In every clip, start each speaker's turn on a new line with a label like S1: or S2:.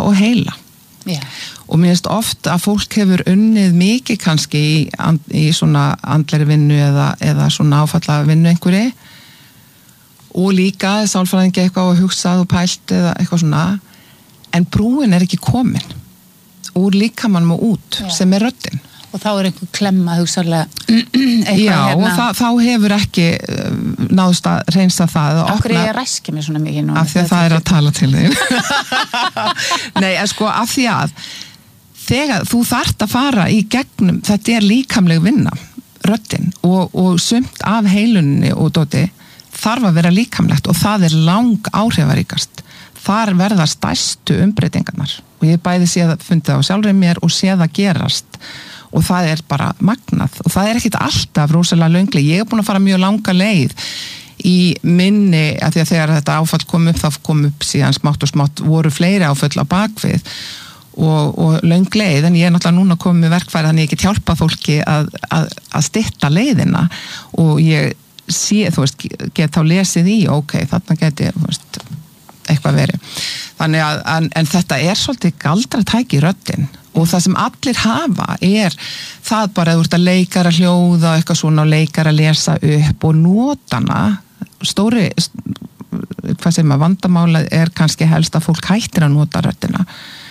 S1: og heila. Og mér finnst oft að fólk hefur unnið mikið kannski í svona andlegri vinnu eða svona áfalla vinnu einhverju og líka sálfræðingi eitthvað og hugsað og pælt eða eitthvað svona, en brúin ekki komin úr líkamannum og út sem röddin.
S2: Og þá einhver klemma hugsanlega
S1: já, og þá hefur ekki náðst að reynsa það
S2: af hverju ég ræski mér svona mikið núna
S1: af því að það að tala til þín nei, sko, af því að þegar þú þarft að fara í gegnum, þetta líkamleg vinna röddin og sumt af heilunni og dóti þarf að vera líkamlegt og það lang áhrifaríkast. Þar verða stærstu umbreytingarnar og ég bæði séð að fundið á sjálfri mér og séð að gerast og það bara magnað og það ekkit alltaf rosalega löngli. Ég búin að fara mjög langa leið í minni að því að þegar þetta áfall kom upp þá kom upp síðan smátt og smátt voru fleiri áfall á bakvið og löng leið en ég náttúrulega núna komið með verkfæri þannig ég get hjálpað fólki að stytta leiðina og ég sé, þú veist, get þá lesið í ok, þarna geti, þú veist eitthvað verið. Þannig að en þetta svolítið galdratæki í röddin og það sem allir hafa það bara að þú ert að leikara hljóða eitthvað svona og leikara lesa upp og notana stóri, hvað segir maður, vandamálið kannski helst að fólk hættir að nota röddina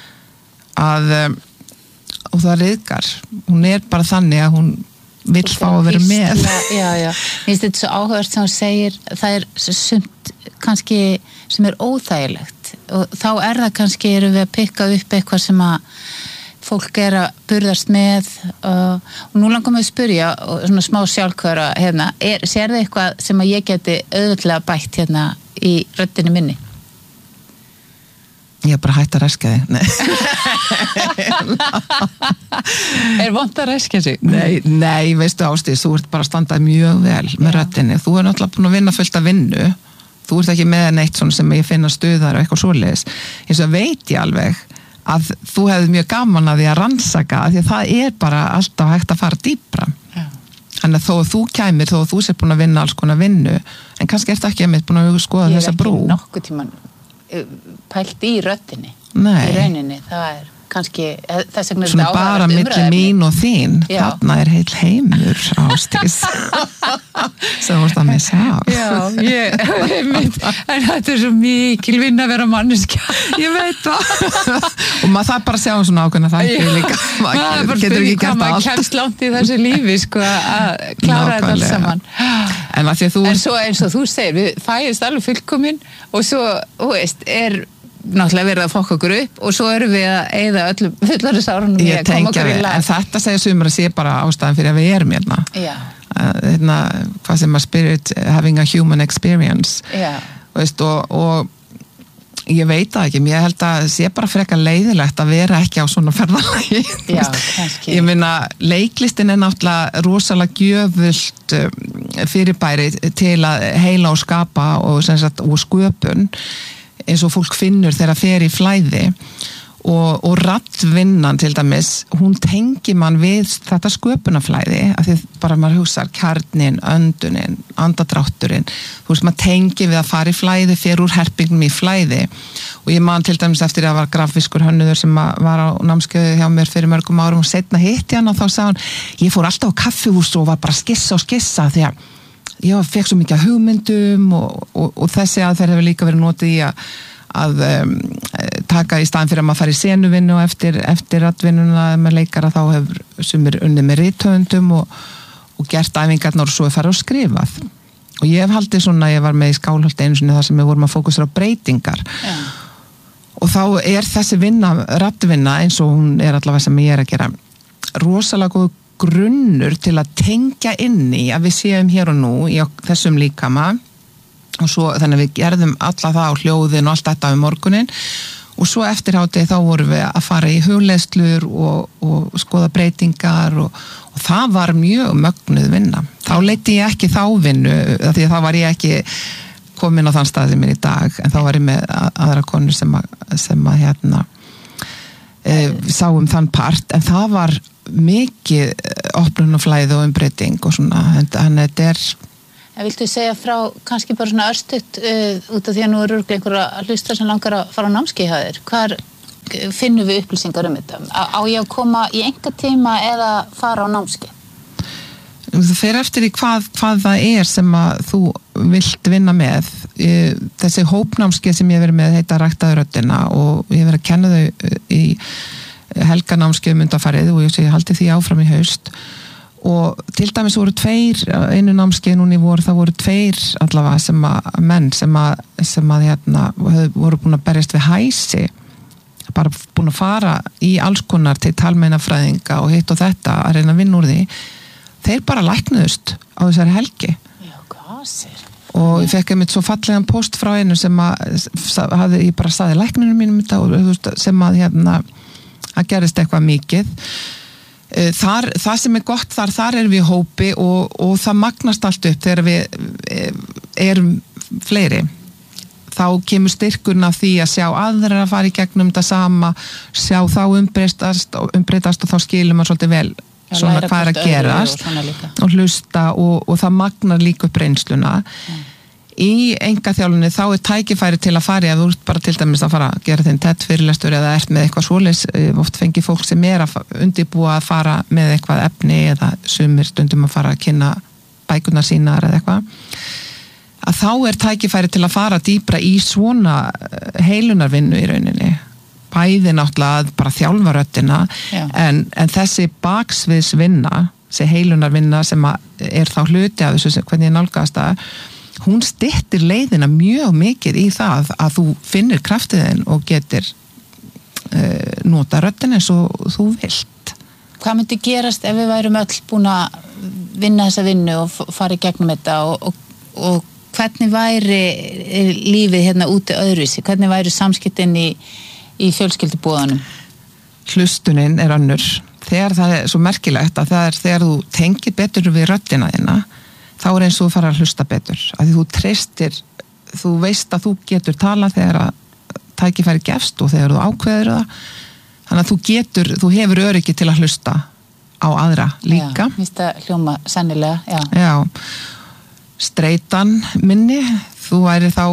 S1: og það ryðgar. Hún bara þannig að hún vill fá að vera með.
S2: Já. Mér finnst þetta svo áhugavert sem hún segir, það sumt kannski sem óþægilegt og þá það kannski erum við að pikka upp eitthvað sem að fólk að burðast með og nú langar mig að spyrja og svona smá sjálfkvara hérna, sérðu eitthvað sem að ég geti auðvitað bætt hérna í röddinni minni?
S1: Ég bara hætt að ræskja þig.
S2: Vont að ræskja sig?
S1: Nei, veistu Ásdís, þú ert bara að standa mjög vel með röddinni. Þú náttúrulega búin að vinna fullt af vinnu. Þú ert ekki með neitt svona sem ég finna stuðar og eitthvað svoleiðis. Eins og veit ég alveg að þú hefði mjög gaman að því að rannsaka því að það bara alltaf hægt að fara dýpra. Þannig að þó að þú kæmir, þó að þú sér búin að vinna alls konar vinnu, en kannski ert ekki búin að skoða þessa brú.
S2: Ég ekki nokkuð tíman pælt í röddinni.
S1: Nei.
S2: Í rauninni, það kannski þess vegna
S1: svona bara milli mín og þín þarna heil heimur Ásdís sem þú ert að missa af
S2: en þetta svo mikil vinna að vera manneskja
S1: ég veit það og maður það bara að sjá svona ákveðna þætti líka maður getur ekki gert allt
S2: maður kemst langt í þessu lífi sko að klára þetta alls saman en svo eins og þú segir við fæðist alveg fullkomin og svo, þú veist, náttúrulega verið að fokka okkur upp og svo erum við að eyða öllum fullorðinsárunum
S1: ég tengja við, en þetta segja sumar að sé bara ástæðan fyrir að við erum hérna hvað sem að spirit having a human experience veist, og ég veit það ekki, ég held að sé bara frekar leiðilegt að vera ekki á svona ferðalagi ég meina leiklistin náttúrulega rosalega gjöfult fyrirbæri til að heila og skapa og sköpun eins og fólk finnur þegar fer í flæði og raddvinnan til dæmis, hún tengir mann við þetta sköpunarflæði af því bara maður hugsar kjarnin, öndunin, andadrátturinn þú veist maður tengir við að fara í flæði fer úr herpingum í flæði og ég man til dæmis eftir að var grafískur hönnuður sem var á námskeiði hjá mér fyrir mörgum árum og setna hitti hann og þá sagði hann ég fór alltaf á kaffihús og var bara að skissa því að ég fekk svo mikið hugmyndum og þessi aðferð hefur líka verið notið í að taka í staðan fyrir að maður fari í senuvinnu og eftir raddvinnuna með leikara þá hefur sumir unnið með rithöfundum og gert æfingarnar og svo farið og skrifað og ég hef haldið svona, ég var með í Skálholti einu sinni þar sem við vorum að fókusera á breytingar og þá þessi raddvinna eins og hún allavega sem ég að gera rosalega góð grunnur til að tengja inn í að við séum hér og nú í þessum líkama og svo þannig að við gerðum alla það á hljóðin og allt þetta um morgunin og svo eftir hádegi þá vorum við að fara í hugleiðslur og skoða breytingar og það var mjög mögnuð vinna. Þá leiti ég ekki þá vinnu því að þá var ég ekki komin á þann stað sem er í dag en þá var ég með aðra konur sem að hérna sáum þann part en það var mikið opnunarflæði og umbreyting og svona, þannig að þetta
S2: En viltu segja frá kannski bara svona örstutt út af því að nú örugglega einhverja hlustar sem langar að fara á námskeið hjá þér. Hvar finnum við upplýsingar þetta? Á ég að koma í enga tíma eða fara á námskeið?
S1: Það fer eftir í hvað það sem að þú vilt vinna með. Þessi hópnámskeið sem ég verið með heita Ræktaðu röddina og ég verið að kenna þau í helganámskeið undanfarið og ég haldi því áfram í haust og til dæmis voru einu námskeið núna í vor, það voru 2 allavega menn sem að voru búin að berjast við hæsi, bara búin að fara í alls konar til talmeinafræðinga og hitt og þetta að reyna að vinna úr því. Þeir bara læknuðust á þessari helgi.
S2: Já, hvað sér?
S1: Og ég fekk einmitt svo fallegan post frá einu sem að ég bara saði læknunum mínum þetta og sem að að gerist eitthvað mikið. Það sem gott þar erum við í hópi og það magnast allt upp þegar við erum fleiri. Þá kemur styrkurinn af því að sjá aðra að fara í gegnum þetta sama, sjá þá umbreytast og þá skilur maður svolítið vel svona hvað að gerast og hlusta og það magnar líka upp reynsluna. Í engaþjálfunni þá tækifæri til að fara, ef þú ert bara til dæmis að fara að gera þinn TED fyrirlestur eða ert með eitthvað svoleiðis, oft fengi fólk sem að undirbúa að fara með eitthvað efni eða sumir stundum að fara að kynna bækurnar sínar eða eitthvað, að þá tækifæri til að fara dýpra í svona heilunarvinnu í rauninni. Bæði náttúrulega að bara þjálfa röddina en þessi baksviðsvinna, þessi heilunarvinna sem þá hluti af þessu hvernig ég nálgast það, hún styttir leiðina mjög mikið í það að þú finnir kraftiðinn og getur nota röddina eins og þú vilt.
S2: Hvað myndi gerast ef við værum öll búin að vinna þessa vinnu og fara í gegnum þetta og hvernig væri lífið hérna úti öðruvísi? Hvernig væri samskiptin í fjölskyldubúðunum?
S1: Hlustunin önnur. Þegar það svo merkilegt að það þegar þú tengir betur við röddina þína, þá eins og þú fara að hlusta betur. Af því þú treystir, þú veist að þú getur tala þegar að tækifæri gefst og þegar þú ákveður það. Þannig að þú hefur öryggi til að hlusta á aðra líka.
S2: Já, víst að hljóma sennilega,
S1: já. Streitan minni, þú væri þá,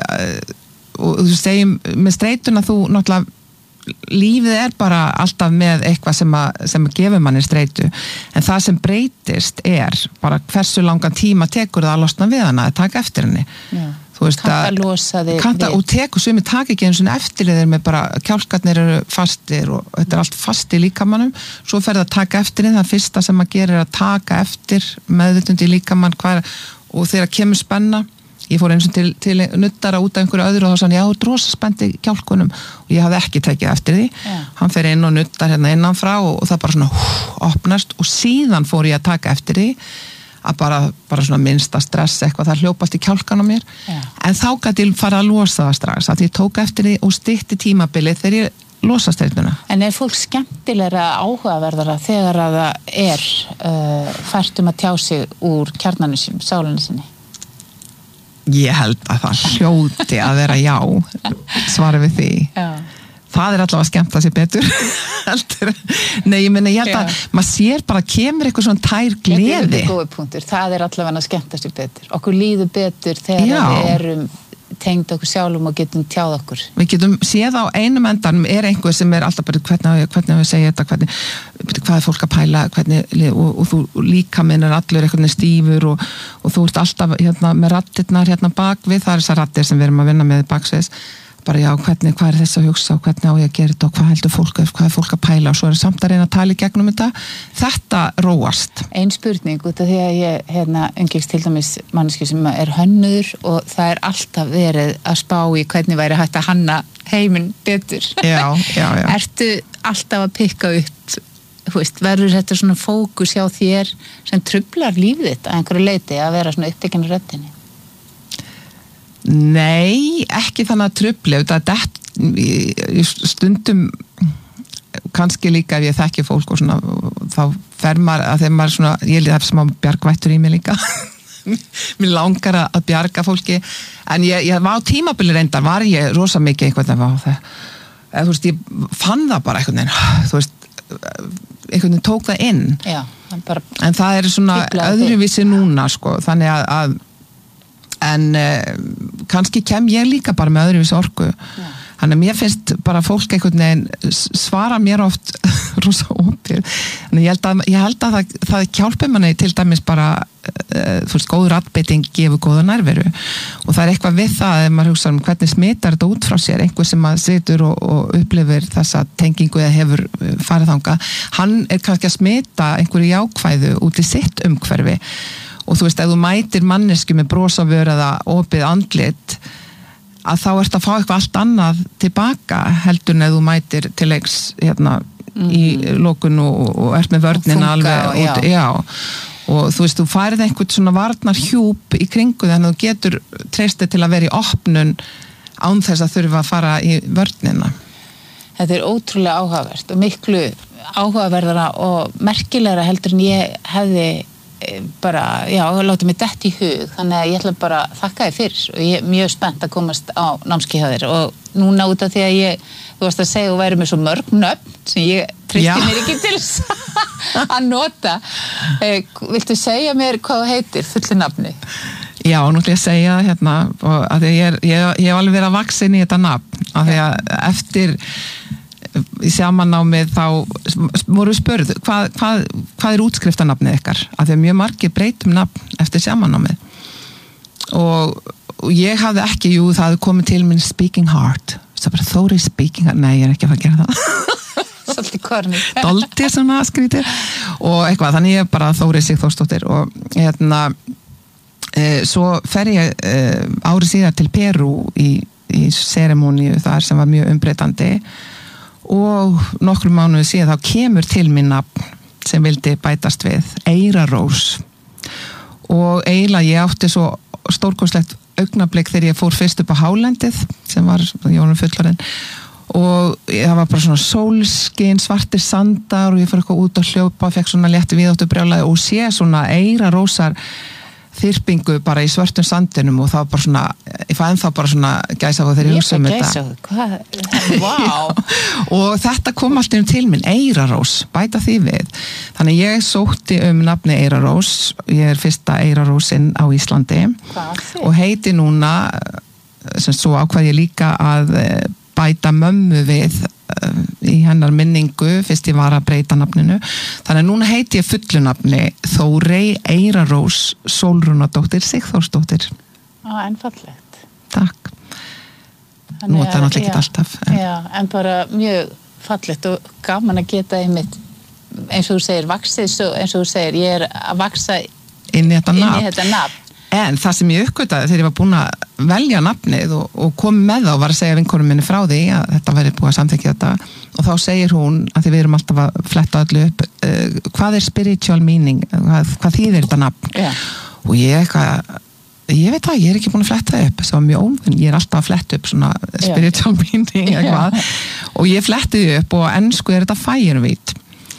S1: og þú segjum, með streituna þú náttúrulega lífið bara alltaf með eitthvað sem gefur manni streitu, en það sem breytist bara hversu langan tíma tekur það að losna við hana, að taka eftir henni. Þú veist
S2: að losa þig við.
S1: Og tekur sumi taka ekki eins og eftir þeir með bara kjálkarnir eru fastir og þetta allt fast í líkamannum, svo fer það að taka eftir henni, það fyrsta sem að gera að taka eftir meðvitund í líkamann og þegar kemur spenna. Ég fór eins og til nuttara út af einhverju öðru og þá sann, já, drosa spennt í kjálkunum og ég hafði ekki tekið eftir því. Hann fer inn og nuttar hérna innanfrá og það bara svona opnast og síðan fór ég að taka eftir því að bara svona minnsta stress eitthvað, það hljópast í kjálkan á mér. En þá gæti ég fara að losa það strax, að ég tók eftir því og stytti tímabilið þegar ég losa streituna.
S2: En fólk skemmtilegra áhugaverðara þegar að það fært að tjá sig úr kjarnanu sínum, sálinni sinni?
S1: Ég held að það hljóti að vera já, svarið við því.
S2: Já.
S1: Það allavega skemmt að sé betur. Nei, ég held að maður sér bara kemur eitthvað svona tær gleði.
S2: Þetta góði punktur, það allavega að skemmta sér betur. Okkur líður betur þegar við erum tengd okkur sjálfum og getum tjáð okkur. Við
S1: getum séð á einum endanum einhver sem alltaf bara hvernig við segja þetta, hvað fólk að pæla, og þú líka minn allur eitthvað stífur og þú ert alltaf með rattirnar bak við, það þessar rattir sem við erum að vinna með baksviðs, bara já, hvað þess að hugsa og hvernig á ég að gera þetta og hvað heldur fólk, hvað fólk að pæla og svo samt að reyna að tala í gegnum þetta róast.
S2: Ein spurning út af því að ég umgengst til dæmis manneskju sem hönnuður og það alltaf verið að spá í hvernig væri hægt að hanna heiminn betur.
S1: Já.
S2: Ertu alltaf að pikka upp, verður þetta svona fókus hjá þér sem truflar lífið þitt að einhverju leiti að vera svona uppbyggin í röddinni?
S1: Nei, ekki þannig að trufli, stundum kannski líka ef ég þekki fólk og svona, þá fer maður að þegar maður svona, ég hef smá bjargvættur í mig líka mér langar að bjarga fólki, en ég var á tímabili reyndar, var ég rosa mikið einhvern veginn, ég fann það bara einhvern veginn tók það inn.
S2: Já,
S1: en það svona öðruvísi núna, þannig að en kannski kem ég líka bara með öðruvísi orku. Þannig að mér finnst bara fólk einhvern veginn svara mér oft rosa opið. Þannig ég held að það hjálpi manni til dæmis bara þú veist, góður atbeiting gefur góða nærveru og það eitthvað við það ef maður hugsa hvernig smitar þetta út frá sér einhver sem að situr og upplifir þessa tengingu eða hefur farið þangað, hann kannski að smita einhverju jákvæðu út í sitt umhverfi og þú veist, ef þú mætir mannesku með bros á vör eða opið andlit að þá ert að fá eitthvað allt annað tilbaka heldur en ef þú mætir til leiks í lokun og ert með vörnina alveg út, já og þú veist, þú færið einhvern svona varnar hjúp í kringu þannig að þú getur treystið til að vera í opnun án þess að þurfa að fara í vörnina.
S2: Þetta ótrúlega áhugavert og miklu áhugaverðara og merkilegra heldur en ég hefði bara, látið mig dett í hug þannig að ég ætla bara að þakka þér fyrir og ég er mjög spennt að komast á námskeið hjá þér og núna út af því að þú varst að segja og væri með svo mörg nöfn sem ég treysti mér ekki til að nota. Viltu segja mér hvað þú heitir, fullu nafni?
S1: Já, nú ætla ég að segja að ég hef alveg verið að vaksa inn í þetta nafn af því að eftir í samannámið þá voru spurð hvað útskriftanafnið ykkar af því að mjög margir breytum nafn eftir samannámið og ég hafði ekki, það hafði komið til minn Speaking Heart það bara Þórey Speaking Heart, nei ég er ekki að fara að gera það
S2: svolítið korni
S1: Dálítið svona skrítið og eitthvað, þannig ég bara Þórey Sigþórsdóttir og svo fer ég árið síðar til Perú í seremóníu þar sem var mjög umbreytandi og nokkrum mánuði síðan þá kemur til mín nafn sem vildi bætast við Eyrarós og eiginlega ég átti svo stórkostlegt augnablik þegar ég fór fyrst upp á hálendið sem var Jónum fullorinn og það var bara svona sólskin, svartir sandar og ég fór eitthvað út að hljópa fekk svona létti viðáttu brjálæði og sé svona Eyrarósar þyrpingu bara í svörtum sandinum og það var bara svona, ég fann þá bara svona gæsahúð þegar ég hugsa þetta.
S2: Vá!
S1: Og þetta kom alltaf til minn, Eyrarós, bæta því við. Þannig ég sótti nafni Eyrarós, ég er fyrsta Eyrarósin á Íslandi og heiti núna, sem svo ákvað ég líka að bæta mömmu við í hennar minningu fyrst ég var að breyta nafninu þannig að núna heiti ég fullu nafni Þórey Eyrarós Sólrúnardóttir Sigþórsdóttir
S2: Einfallegt
S1: Takk Nota náttúrulega ekki alltaf
S2: en bara mjög fallegt og gaman að geta einmitt eins og þú segir vaxið eins og þú segir ég er að vaxa
S1: inn í þetta nafn En það sem ég uppgötaði þegar ég var búin að velja nafnið og kom með það og var að segja vinkonum minni frá því að þetta væri búið að samþykkja þetta og þá segir hún, að því við erum alltaf að fletta öllu upp, hvað er spiritual meaning, hvað þýðir þetta nafn? Og ég veit það, ég er ekki búin að fletta upp, það var mjög óvinn, ég er alltaf að fletta upp svona spiritual meaning eitthvað og ég flettiði upp og á ensku er þetta fireweed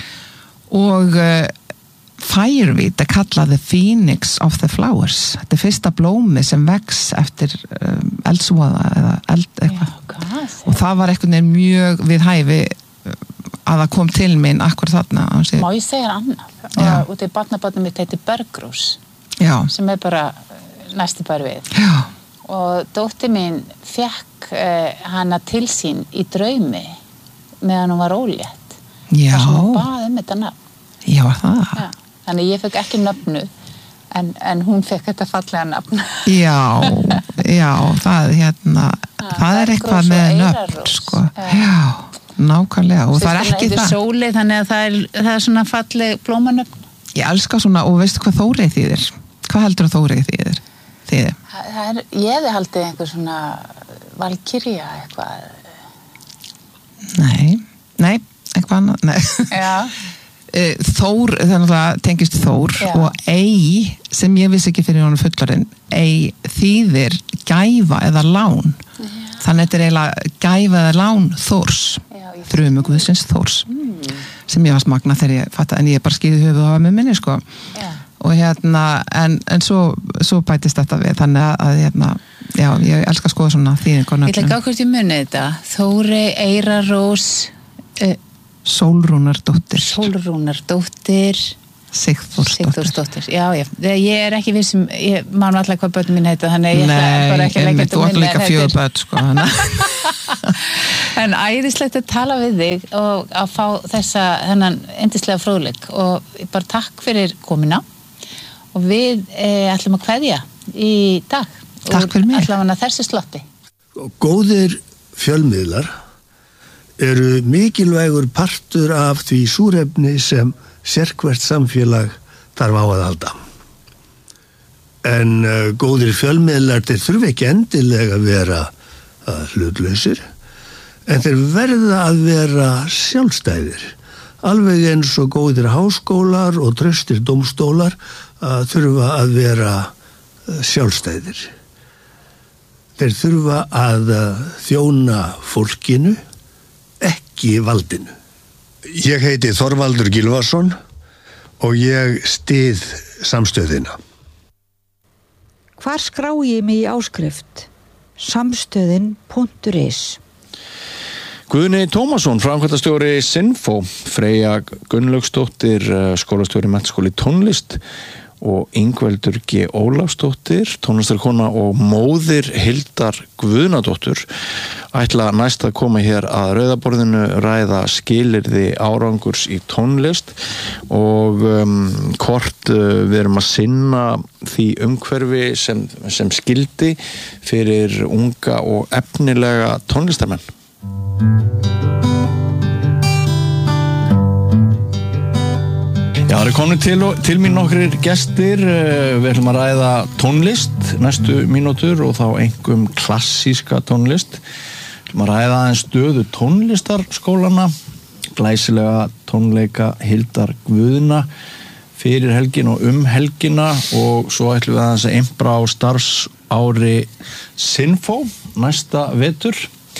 S1: og Fireweed er kallað the phoenix of the flowers. Þetta er fyrsta blómi sem vex eftir eldsvoða eða eld eitthvað. Og það var einhvern veginn mjög við hæfi að það kom til mín akkur þarna.
S2: Má ég segja annað? Út í barnabarnum mitt heitir Bergrós. Sem er bara næstu bara við.
S1: Já.
S2: Og dóttir mín fekk hana til sín í draumi meðan hún var ólétt.
S1: Já.
S2: Það sem hún baði þetta nafn.
S1: Já, það.
S2: Já. Þannig ég fekk ekki nöfnu en hún fekk þetta fallega nafn.
S1: Já, það það er eitthvað með nöfn, sko. Já, nákvæmlega. Og það er ekki það.
S2: Sóli, þannig að það er svona falleg blómanöfn.
S1: Ég elska svona, og veistu hvað Þórey þýðir? Hvað heldur að Þórey þýðir?
S2: Ég hefði haldið einhver svona valkyrja eitthvað.
S1: Nei, eitthvað annað. Nei.
S2: Já.
S1: Þór, þannig að tengist Þór og ei, sem ég vissi ekki fyrir honum fullorinn, ei þýðir gæfa eða lán þannig að þetta er eiginlega gæfa eða lán Þórs, þrumuguðsins Þórs sem ég var smagna þegar ég fatta, en ég bara skýði höfuð á með minni sko og en svo bætist þetta við, þannig að ég elska að skoða svona þýðing og nöfnum.
S2: Ég ætla ekki hvort ég muni þetta Þórey Eyrarós
S1: Sólrúnardóttir.
S2: Sigþórsdóttir, já, ég ekki vissum, ég man alltaf hvað börn mín heita, þannig ég bara ekki að leggja
S1: þú átt líka 4 börn, sko.
S2: En æðislegt að tala við þig og að fá þennan yndislega fróðleik og bara takk fyrir komuna og við ætlum að kveðja í dag.
S1: Takk fyrir mig.
S2: Allavega þessi slotti.
S3: Góðir fjölmiðlar eru mikilvægur partur af því súrefni sem sérhvert samfélag þarf á að halda. En góðir fjölmiðlar þeir þurfa ekki endilega að vera hlutlausir, en þeir verða að vera sjálfstæðir. Alveg eins og góðir háskólar og traustir dómstólar þurfa að vera sjálfstæðir. Þeir þurfa að þjóna fólkinu, ekki valdinu. Ég heiti Þorvaldur Gylfason og ég styð samstöðina.
S4: Hvar skrá ég mig í áskrift? Samstöðin.is.
S5: Guðni Tómasson, framkvæmdastjóri Sinfó, Freyja Gunnlaugsdóttir, skólastjóri Menntaskóli tónlist og Ingveldur G. Ólafsdóttir, tónlistarkona og móðir Hildar Guðnadóttur ætla næst að koma hér að rauðaborðinu ræða skilyrði árangurs í tónlist og hvort við erum að sinna því umhverfi sem skildi fyrir unga og efnilega tónlistarmenn. Já, það eru komin til mín nokkrir gestir, við ætlum að ræða tónlist næstu mínútur og þá einkum klassíska tónlist. Við ætlum að ræða aðeins stöðu tónlistarskólana, glæsilega tónleika Hildar Guðna fyrir helgin og helgina og svo ætlum við aðeins að impra á starfsári Sinfó næsta vetur.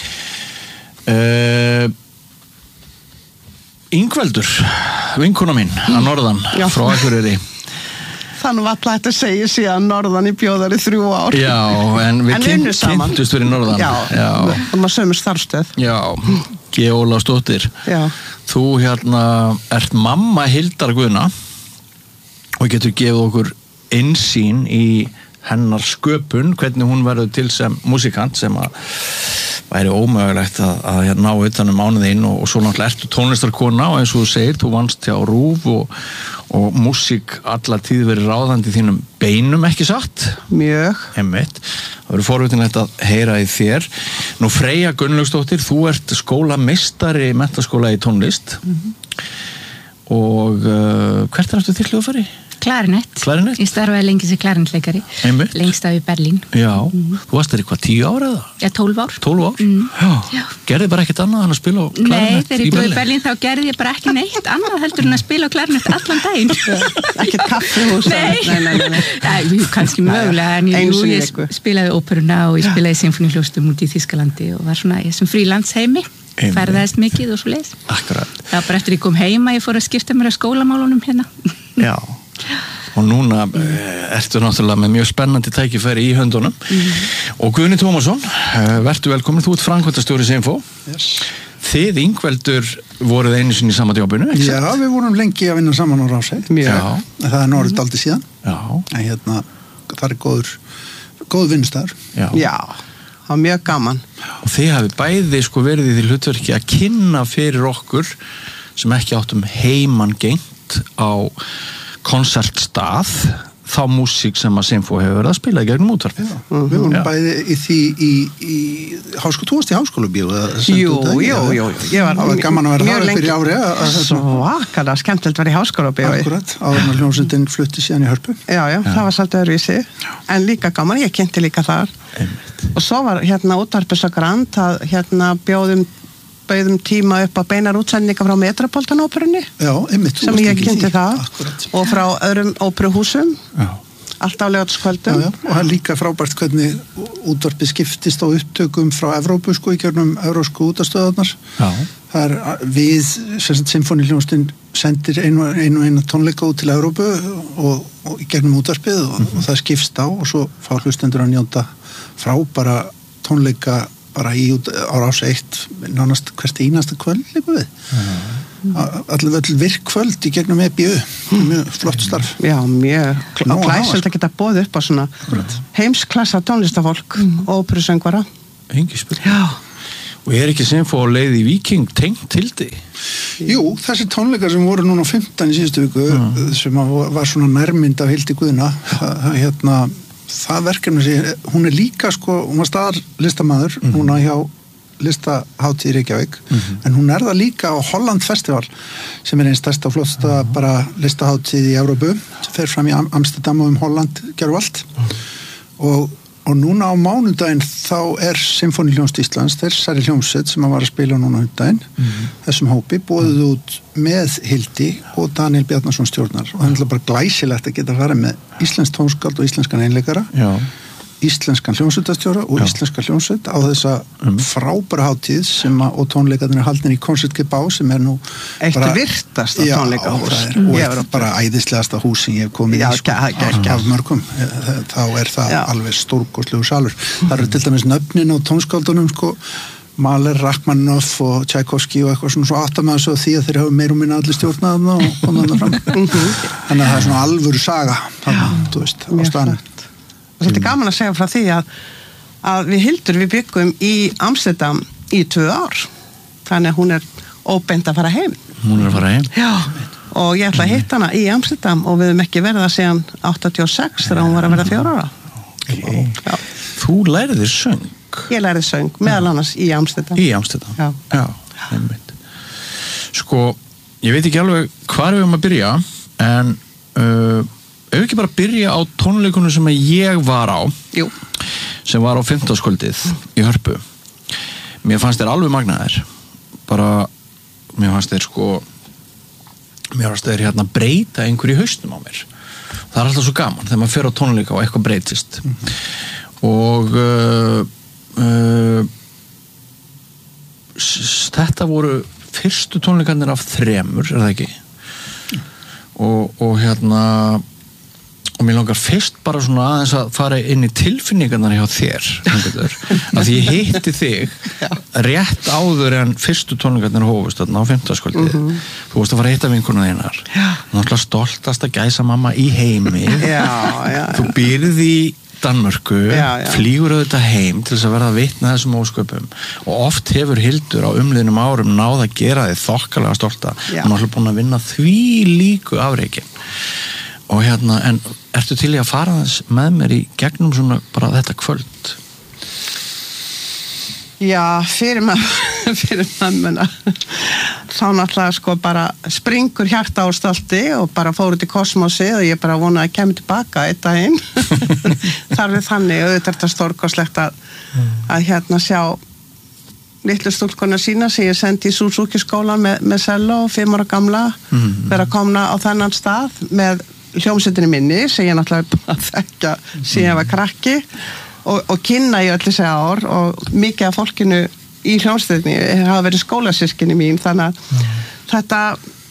S5: Ingveldur, vinkona mín að norðan, frá Akureyri.
S6: Þannig var alltaf að segja síðan norðan í bjóðari 3 ár.
S5: Já, en við kynntumst fyrir norðan.
S6: Já. Maður sömur starfstöð.
S5: Já, G. Ólafsdóttir.
S6: Já.
S5: Þú ert mamma Hildar Guðna og getur gefið okkur innsýn í hennar sköpun, hvernig hún verður til sem músikant sem að væri ómögulegt að ná utan mánuðinn og svo náttúrulega ertu tónlistarkona og eins og þú segir, þú vannst hjá RÚV og músík alla tíð verið ráðandi í þínum beinum, ekki satt?
S6: Mjög.
S5: Einmitt. Það verður forvitinlegt að heyra í þér. Nú Freyja Gunnlaugsdóttir, þú ert skólameistari menntaskóla í tónlist og hvert aftur til hljóðfæri?
S7: Klarinett. Ég starfaði lengi sem klarinettleikari.
S5: Einmitt.
S7: Lengst af í Berlín.
S5: Já. Þú varst þar eitthvað 10 ár eða?
S7: Já, 12 ár.
S5: 12 ár? Já. Gerði bara ekkert annað en að spila á klarinett í Berlín?
S7: Nei, þegar ég búið í Berlín þá gerði ég bara ekki neitt annað heldur en að spila á klarinett allan daginn.
S6: Ekkert kaffihús.
S7: Nei, kannski mögulega, en ég spilaði óperuna og ég spilaði symfóníuhljóðstum út í Þýskalandi og var svona sem frílandsheimi. Ferðaðist mikið og svo leiðis.
S5: Akkurat.
S7: Það var bara eftir ég kom heima ég fór að skipta mér af skólamálunum hérna.
S5: Já. Og núna ertu náttúrulega með mjög spennandi tækifæri í höndunum og Guðni Tómasson, vertu velkomin, þú ert framkvæmdastjóri Sinfó. Þið Ingveldur voruð einu sinni í sama jobbinu, ekki?
S8: Já, við vorum lengi að vinna saman á Rásei. Það er norðið daldið síðan.
S5: Já.
S8: En það er góð vinnustæður.
S6: Já, það var mjög gaman.
S5: Og þið hafið bæði verið í því hlutverki að kynna fyrir okkur sem ekki áttum heiman gengt á konsertstað þá músík sem að Sinfó hefur verið að spila í gegnum útvarpið.
S8: Við vorum bæði í því í þú varst í háskólabíó.
S6: Jú.
S8: Það var gaman að vera þar fyrir ári.
S6: Svakalega skemmtilegt að vera í háskólabíó.
S8: Akkurat, áður en hljómsveitin flutti síðan í Hörpu.
S6: Já, það var svolítið öðruvísi. En líka gaman, ég kynnti líka þar. Og svo var útvarpið svo grand að bjóðum tíma upp á beinar útsendinga frá Metropolitan-óperunni sem ég kynnti það og frá öðrum óperuhúsum allt á laugardagskvöldum.
S8: Og það er líka frábært hvernig útvarpið skiptist á upptökum frá Evrópu í gegnum evrópsku útastöðarnar. Það er við symfóníuhljómsveitin sendir einu tónleika út til Evrópu og í gegnum útvarpið og það skipst á og svo fá hlustendur að njóta frábæra tónleika bara á Rás 1 nánast hvert einasta kvöld líka við. allir virkvöld í gegnum EBU mjög flott starf.
S6: Já, mjög glæsilegt að geta boðið upp á svona heimsklassa tónlistafólk óperusöngvara.
S5: Engi spurning. Já. Og ekki Sinfó leið í Víking tengt til því?
S8: Jú, þessi tónleikar sem voru núna á 15 í síðustu viku sem var svona nærmynd af Hildi Guðna það verkefni sem hún líka hún var staðarlistamaður núna hjá listahátíð í Reykjavík en hún það líka á Holland Festival sem einn stærsta og flottsta bara listahátíð í Evrópu sem fer fram í Amsterdam og Holland gerðvalt og núna á mánudaginn þá Sinfóníuhljómsveit Íslands, þessari hljómsveit sem var að spila núna hundaginn, þessum hópi boðið út með Hildi og Daniel Bjarnason stjórnar og það bara glæsilegt að geta farið með íslenskt tónskáld og íslenskan einleikara, íslenskan hljómsveitastjóra og íslenska hljómsveit á þessa frábæra hátíð og tónleikarnir haldnir í Koncertgebá sem nú
S6: eitt virtasta tónleikahús
S8: og bara æðislegasta hús sem ég hef komið í af mörgum þá það alveg stórkostlegu salur. Það til dæmis nöfnin á tónskáldunum Mahler, Rachmaninoff og Tchaikovsky og eitthvað svona áttamæðis og því að þeir hafa meir og minna allir stjórnaðum og komið fram þannig að það svona alvöru saga þú veist, á staðinu.
S6: Og þetta gaman að segja frá því að við Hildur við byggum í Amsterdam í 2 ár. Þannig að hún óbeint að fara heim.
S5: Hún að fara heim?
S6: Já. Og ég ætla að hitta hana í Amsterdam og við höfum ekki verið það síðan 86 þegar hún var að verða 4 ára.
S5: Okay. Þú lærið þér söng?
S6: Ég lærið söng, meðal annars í Amsterdam.
S5: Í Amsterdam? Já. Einmitt. Ég veit ekki alveg hvar við að byrja en ef ekki bara byrja á tónleikunum sem ég var á sem var á 15. kvöldið í Hörpu mér fannst þeir alveg magnaðir bara, mér fannst þeir hérna breyta einhverju í hausnum á mér það alltaf svo gaman þegar maður fer á tónleika og eitthvað breytist og þetta voru fyrstu tónleikarnir af 3 það ekki og hérna og mér langar fyrst bara svona aðeins að fara inn í tilfinningarnar hjá þér að því ég hitti þig rétt áður en fyrstu tónleikarnir hófust þarna á 15. kvöldið þú varst að fara að hitta vinkonu þínar náttúrulega stoltasta gæsamamma í heimi þú býrð í Danmörku flýgur auðvitað heim til þess að verða vitna þessum ósköpum og oft hefur Hildur á umliðnum árum náð að gera þig þokkalega stolta og náttúrulega búin að vinna því líku afreikin og hérna, en ertu til í að fara þess með mér í gegnum svona bara þetta kvöld?
S6: Já, fyrir mömmuna þá náttúrulega bara springur hjarta á stolti og bara fór út í kosmosi og ég bara vonaði að kemur tilbaka einn daginn þar við þannig og þetta stórkoslegt að hérna sjá litlu stúlkuna sína sem ég sendi í Suzuki skólan með cello 5 ára gamla vera að komna á þennan stað með hljómsveitinni minni sem ég náttúrulega þekka síðan ég var krakki og kynna í öll þessi ár og mikið af fólkinu í hljómsveitinni hafa verið skólasyskinni mín þannig að þetta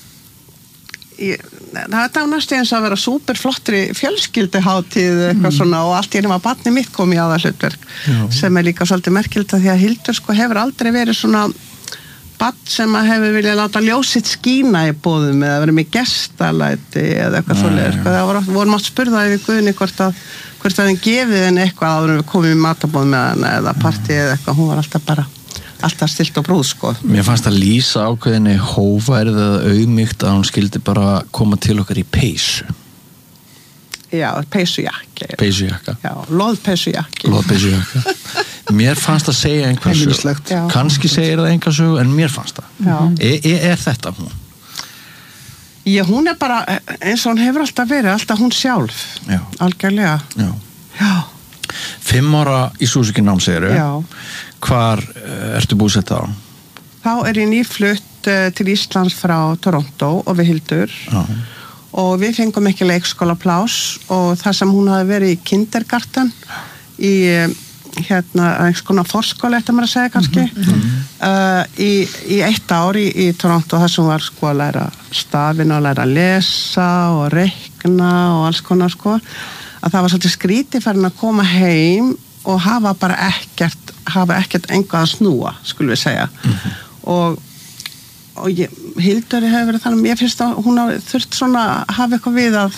S6: var næstu eins að vera superflottri fjölskylduhátíð eitthvað svona og allt í einu var barnið mitt komið á það hlutverk sem líka svolítið merkilegt að því að Hildur hefur aldrei verið svona barn sem að hefur viljað láta ljósitt skína í boðum eða verið með gestalæti eða eitthvað svoleiðis það voru mátt spurða yfir Guðni hvort að þeim gefið henni eitthvað áður en við komum í matabóð með hana eða partíð eða eitthvað, hún var alltaf stilt og brúð
S5: Mér fannst að lýsa ákveðinni hófærið eða auðmýkt að hún skildi bara koma til okkar í peysu
S6: Já, peysujakka
S5: Já,
S6: loðpeysujakki
S5: Mér fannst að segja einhver sög kannski segir það einhver sög en mér fannst það Er þetta hún?
S6: Já, hún bara eins og hún hefur alltaf verið alltaf hún sjálf algjörlega Já
S5: 5 ára í Suzuki nám segiru Hvar ertu búsett á?
S6: Þá ég nýflutt til Íslands frá Toronto og við Hildur og við fengum ekki leikskólaplás og þar sem hún hafi verið í kindergarten í einhvers konar forskóla eftir maður að segja kannski í 1 ár í Toronto þar sem var að læra stafina og læra að lesa og reikna og alls konar að það var svolítið skrítið farin að koma heim og hafa bara ekkert enga að snúa skulum við segja og og Hildur hefur verið þannig, ég finnst að hún hafi þurft svona að hafa eitthvað við að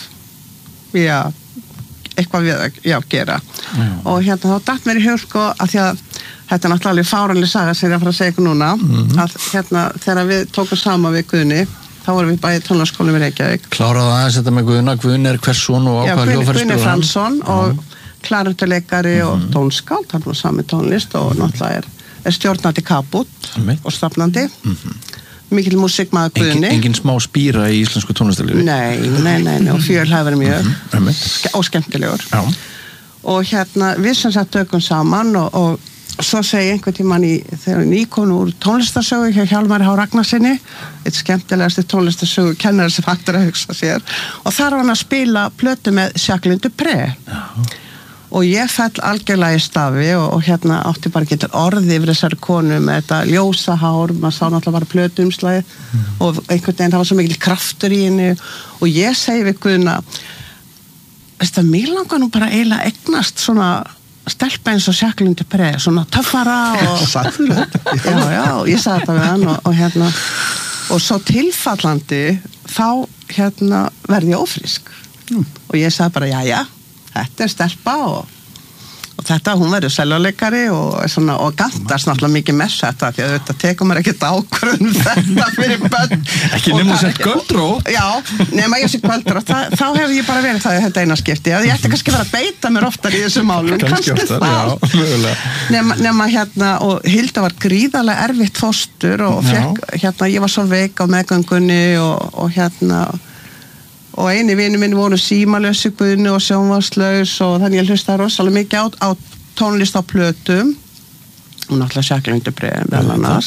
S6: eitthvað við að gera og þá datt mér í hug sko að því að þetta náttúrulega alveg fáránleg saga sem ég að fara að segja ykkur núna að þegar við tókum saman við Guðni þá vorum við bæði tónlistarskólanum í Reykjavík.
S5: Kláraðu aðeins þetta með Guðna, Guðni er hvers son og á hvað hljóðfæri
S6: Guðni Fransson og klarnettuleikari og tónskáld, hann var sami tónlist og náttúrulega er stjórnandi Kaput og stafnandi. Mikil músikmaður Guðni.
S5: Engin smá spýra í íslensku tónlistarlífi?
S6: Nei, og fjölhæfur mjög og skemmtilegur. Og við sem sagt tökum saman og svo segi einhvern tímann þegar nýkonu úr tónlistarsögu hjá Hjálmari H. Ragnarsinni, eitt skemmtilegasti tónlistarsögu kennari sem hægt að hugsa sér og þar var hann að spila plötu með Jacqueline Dupré og ég fell algjörlega í stafi og átti bara ekki orði yfir þessari konu með þetta ljósa hár, maður sá náttúrulega bara plötuumslagið og einhvern veginn það var svo mikil kraftur í henni og ég segi við Guðna mér langar nú bara eiginlega eignast svona stelpa eins og Jacqueline Dupré, svona töffara og
S8: sagður þetta?
S6: Já, ég sagði þetta við hann og svo tilfallandi þá verði ég ófrísk og ég sagði bara, já, þetta er stelpa og þetta, hún verður seljuleikari og gantast náttúrulega mikið með þetta því að þetta tekur mér ekkert ákvörðun þetta fyrir börn.
S5: Ekki nema sér göldró.
S6: Já, nema ég sé göldró, þá hefur ég bara verið það í þetta eina skipti. Ég ætti kannski verið að beita mér oftar í þessu málum.
S5: Kannski oftar, já, mögulega.
S6: Nema og Hilda var gríðarlega erfitt fóstur og fekk, ég var svo veik á meðgöngunni og eini vinur minn voru símalösi Guðni og sjónvarslaus og þannig ég hlustaði rosalega mikið á tónlist á plötum og náttúrulega Jacqueline Dupré meðal annars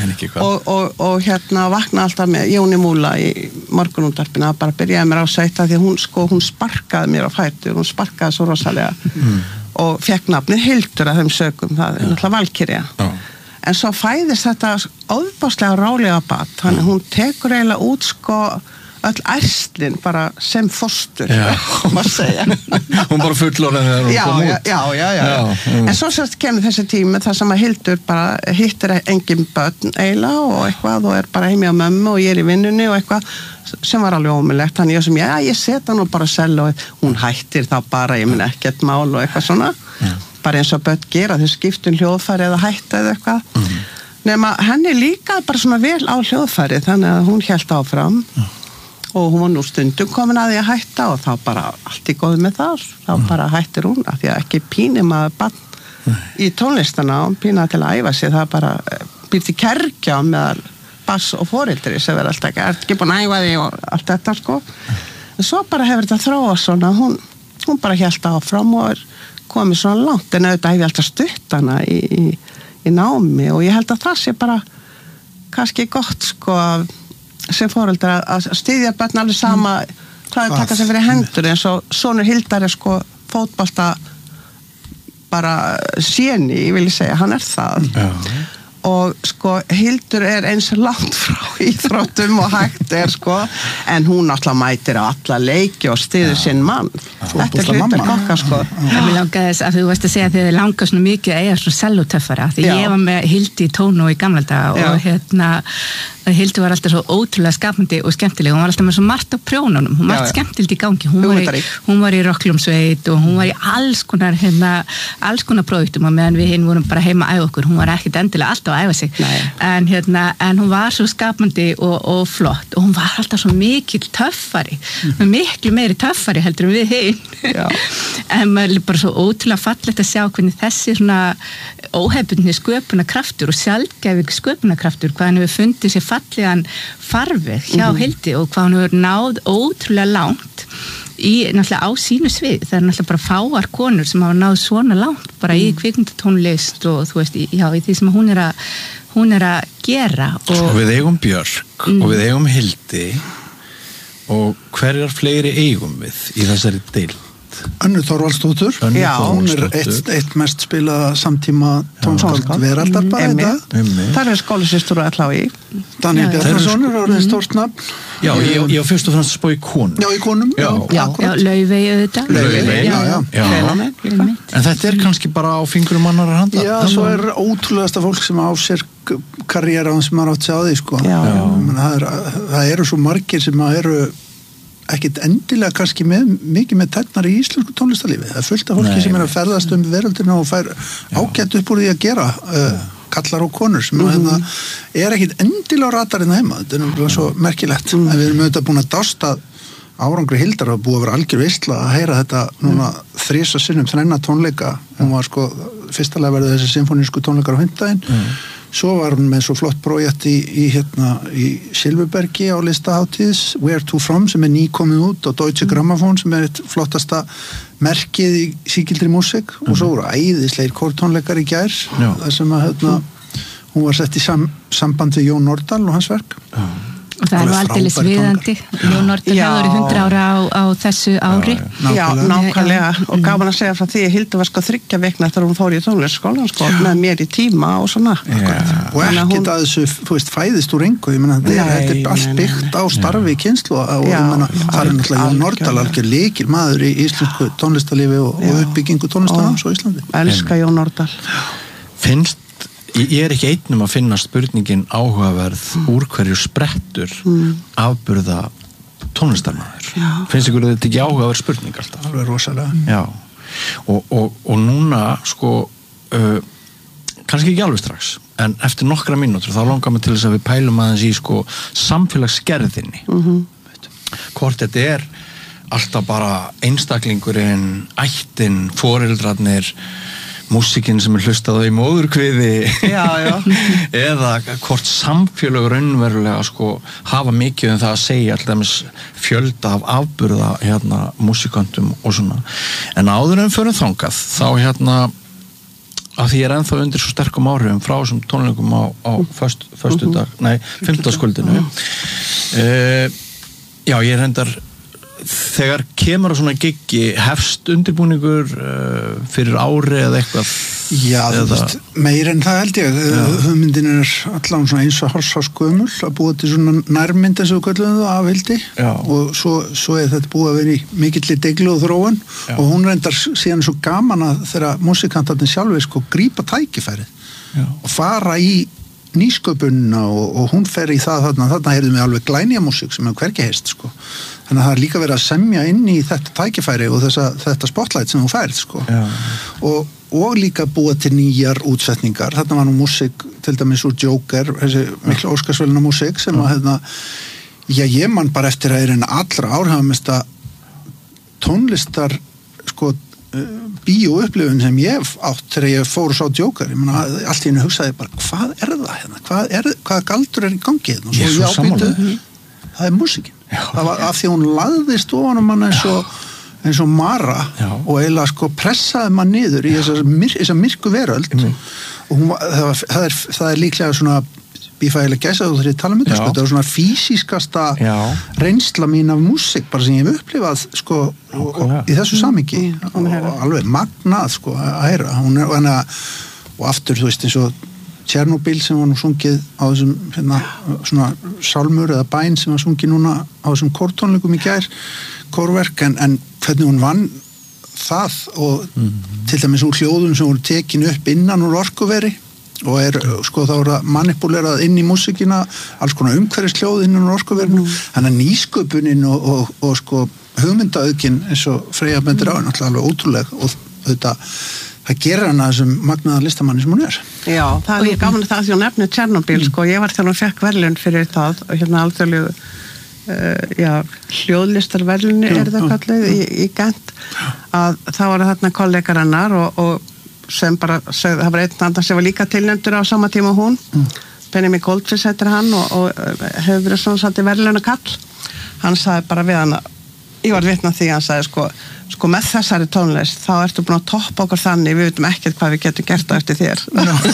S6: og vakna alltaf með Jóni Múla í morgunútvarpinu að bara byrjaði mér á sveita því hún sparkaði mér á fætur, hún sparkaði svo rosalega og fekk nafnið Hildur að þeim sögum, það er náttúrulega Valkyrja en svo fæðist þetta óbáslega rálega barn, þannig hún tekur eiginlega út öll ærslinn bara sem fóstur maður segja
S5: hún bara fullorðin þegar hún kom út
S6: já. En svo sérst kemur þessi tími þar sem að Hildur bara hittir engin börn eiginlega og eitthvað og er bara heimi á mömmu og ég er í vinnunni og eitthvað sem var alveg ómulegt þannig ég set hann og bara sel og hún hættir þá bara, ég minn ekkert mál og eitthvað svona bara eins og börn gera þau skiptun hljóðfæri eða hætta eða eitthvað nema henni líka bara svona vel á hljóðfæri þannig að hún hélt áfram og hún var nú stundum komin að því að hætta og þá bara allt í góðu með það þá bara hættir hún að því að ekki pínir maður barn í tónlistana og pína til að æfa sig það bara býr til kergja meðal bass og foreldri sem verður alltaf ekki búin að æfa því og allt þetta en svo bara hefur þetta þróa svona hún bara hélt áfram og er komið svona langt en auðvitað hefur alltaf stutt hana í námi og ég held að það sé bara kannski gott sem foreldrar að styðja börn alveg sama hvað er taka sig fyrir hendur eins og sonur Hildar er fótbolta bara séni, ég vil segja, hann er það og Hildur er eins langt frá íþróttum og hægt er en hún náttúrulega mætir á alla leiki og styður sinn mann þetta er hlutur okkar
S7: Mér langaði þess að þú veist að segja að þið langar svona mikið að eiga svona sellutöffara því ég var með Hildi í Tónu í gamla daga og Hildur var alltaf svo ótrúlega skapandi og skemmtileg hún var alltaf með svo margt á prjónunum hún var alltaf skemmtilegt í gangi hún var í rocklumsveit og hún var í alls konar prófíktum og meðan við hinn vorum bara heima að æfa okkur hún var ekkert endilega alltaf að æfa sig en hún var svo skapandi og flott og hún var alltaf svo mikil töffari miklu meiri töffari heldur en við hinn en maður er bara svo ótrúlega fallegt að sjá hvernig þessi svona óhefbundni sköpunarkraftur og sjaldgæfing sköpunarkraftur hvað hann hefur fundið sér fallegan farveg hjá Hildi og hvað hann hefur náð ótrúlega langt náttúrulega á sínu svið það er náttúrulega bara fáar konur sem hafa náð svona langt bara í kvikmyndatónlist og þú veist, í því sem hún er að gera
S5: og við eigum Björk og við eigum Hildi og hverjar fleiri eigum við í þessari deild?
S8: Önnu Þorvaldsdóttur, hún eitt mest spilaða samtíma tónskáld veraldar bara þetta.
S6: Það skólasystur og LHÍ.
S8: Daniel Bjarnason orðið stórt nafn.
S5: Já, ég var fyrst og fremst að spá í konum.
S8: Já, í konum,
S7: akkurat. Laufey auðvitað.
S5: Laufey. En þetta kannski bara á fingurum annarar handar.
S8: Já, svo ótrúlegasta fólk sem á sér karriéran sem maður átt sig á því, sko. Það eru svo margir sem eru ekkit endilega kannski mikið með tærnar í íslensku tónlistarlífi. Það fullt af fólki sem að ferðast veröldina og fær ágætt upp úr því að gera kallar og konur sem ekkit endilega á radarinn heima. Þetta svo merkilegt. En við erum auðvitað búin að dásta árangri Hildar og búið að vera algjör veisla að heyra þetta núna 3 sinnum þrenna tónleika. Hún var fyrstalega verið þessi symfónísku tónleikar á 5. Svo var hún með svo flott projekt í Silfurbergi á listahátíðis Where to From sem nýkomið út og Deutsche Grammophon sem eitt flottasta merkið í sígildri músík og svo voru æðislegir kórtónleikar í gær þar sem hún var sett í samband við Jón Nordal og hans verk.
S7: Og það aldeilis viðandi. Jón Nordal hefur 100 ára á þessu ári.
S6: Já, nákvæmlega. Og gaman að segja frá því að Hildur var 3 vikna eftir að hún fór í tónlistarskólann með mér í tíma og svona.
S8: Og ekkert að þessu fæðist úr engu. Ég meina, þetta allt byggt á starfi kynnslu og það náttúrulega Jón Nordal algjör lykil maður í íslensku tónlistarlífi og uppbyggingu tónlistarnáms á Íslandi.
S6: Elska Jón Nordal.
S5: Ég ekki einnum að finna spurningin áhugaverð úr hverju sprettur afburða tónlistarmaður. Finnst ykkur þetta ekki áhugaverð spurning alltaf?
S8: Alveg rosalega.
S5: Já. Og núna, kannski ekki alveg strax, en eftir nokkra mínútur þá langar mig til þess að við pælum aðeins í samfélagsgerðinni. Hvort þetta alltaf bara einstaklingurinn, ættin, foreldrarnir, músíkin sem hlustað á í móðurkviði eða hvort samfélög raunverulega hafa mikið það að segja alltaf fjölda af afburða músíkantum og svona. En áður en förum þangað þá að því ég ennþá undir svo sterkum áhrifum frá þessum tónleikum á föstudag, 5. kvöldinu. Já, ég reyndar þegar kemur á svona giggi hefst undirbúningur fyrir ári eða eitthvað?
S8: Já, meir en það held ég. Hugmyndin allan svona eins og hálfsásgömmul að búa til svona nærmynd eins og við köllum það af Hildi og svo þetta búið að vera í mikilli deglu og þróun og hún reyndar síðan svo gaman að þegar músikantarnir sjálfur grípa tækifærið og fara í nýsköpunina og hún fer í það þarna heyrðum við alveg glænja músík sem hefur hvergi heyrst þannig að það líka verið að semja inn í þetta tækifæri og þetta spotlight sem þú færð og líka búa til nýjar útsetningar. Þarna var nú músík til dæmis úr Joker, þessi mikla Óskarsverðlauna músík sem ég man bara eftir að allra áhrifamesta tónlistar bíóupplifun sem ég hef átt þegar ég fór og sá Joker. Ég meina, allt í henni hugsaði bara, hvað það hérna? Hvaða galdur í gangi hérna?
S5: Ég er svo sammála.
S8: Það músíkin. Það var af því hún lagðist ofan mann eins og Mara og eiginlega pressaði mann niður í þessa myrku veröld og það líklega svona bífægilega gæsað og þegar ég tala um þetta þetta var svona físískasta reynsla mín af músík bara sem ég hef upplifað í þessu samhengi og alveg magnað að heyra og aftur þú veist eins og Tjernobyl sem var nú sungið á þessum svona sálmur eða bæn sem var sungið núna á þessum kórtónleikum í gær kórverk en hvernig hún vann það og til dæmis úr hljóðum sem voru tekin upp innan úr orkuveri og þá er það manipulerað inn í músíkina alls konar umhverfishljóð innan úr orkuverinu þannig að nýsköpunin og hugmyndaauðkin eins og Freyja bendir á náttúrulega alveg ótrúleg og það gerir hana þessum magnaða listamanni sem hún
S6: Já, það er gaman það að því að nefna Tjernobyl ég var þegar hún fekk verðlaun fyrir það alþjóðlegu hljóðlistarverðlauni það kallið í Gent að það voru þarna kollegar hennar og sem bara sögðu, það var einn andan sem var líka tilnefndur á sama tíma hún Benjamin Goldfish heitir hann og hefur verið svona svolítið verðlauna kall hann sagði bara við hann ég var vitna því hann sagði sko með þessari tónlist þá ertu búin að toppa okkur þannig við veitum ekkert hvað við getum gert á eftir þér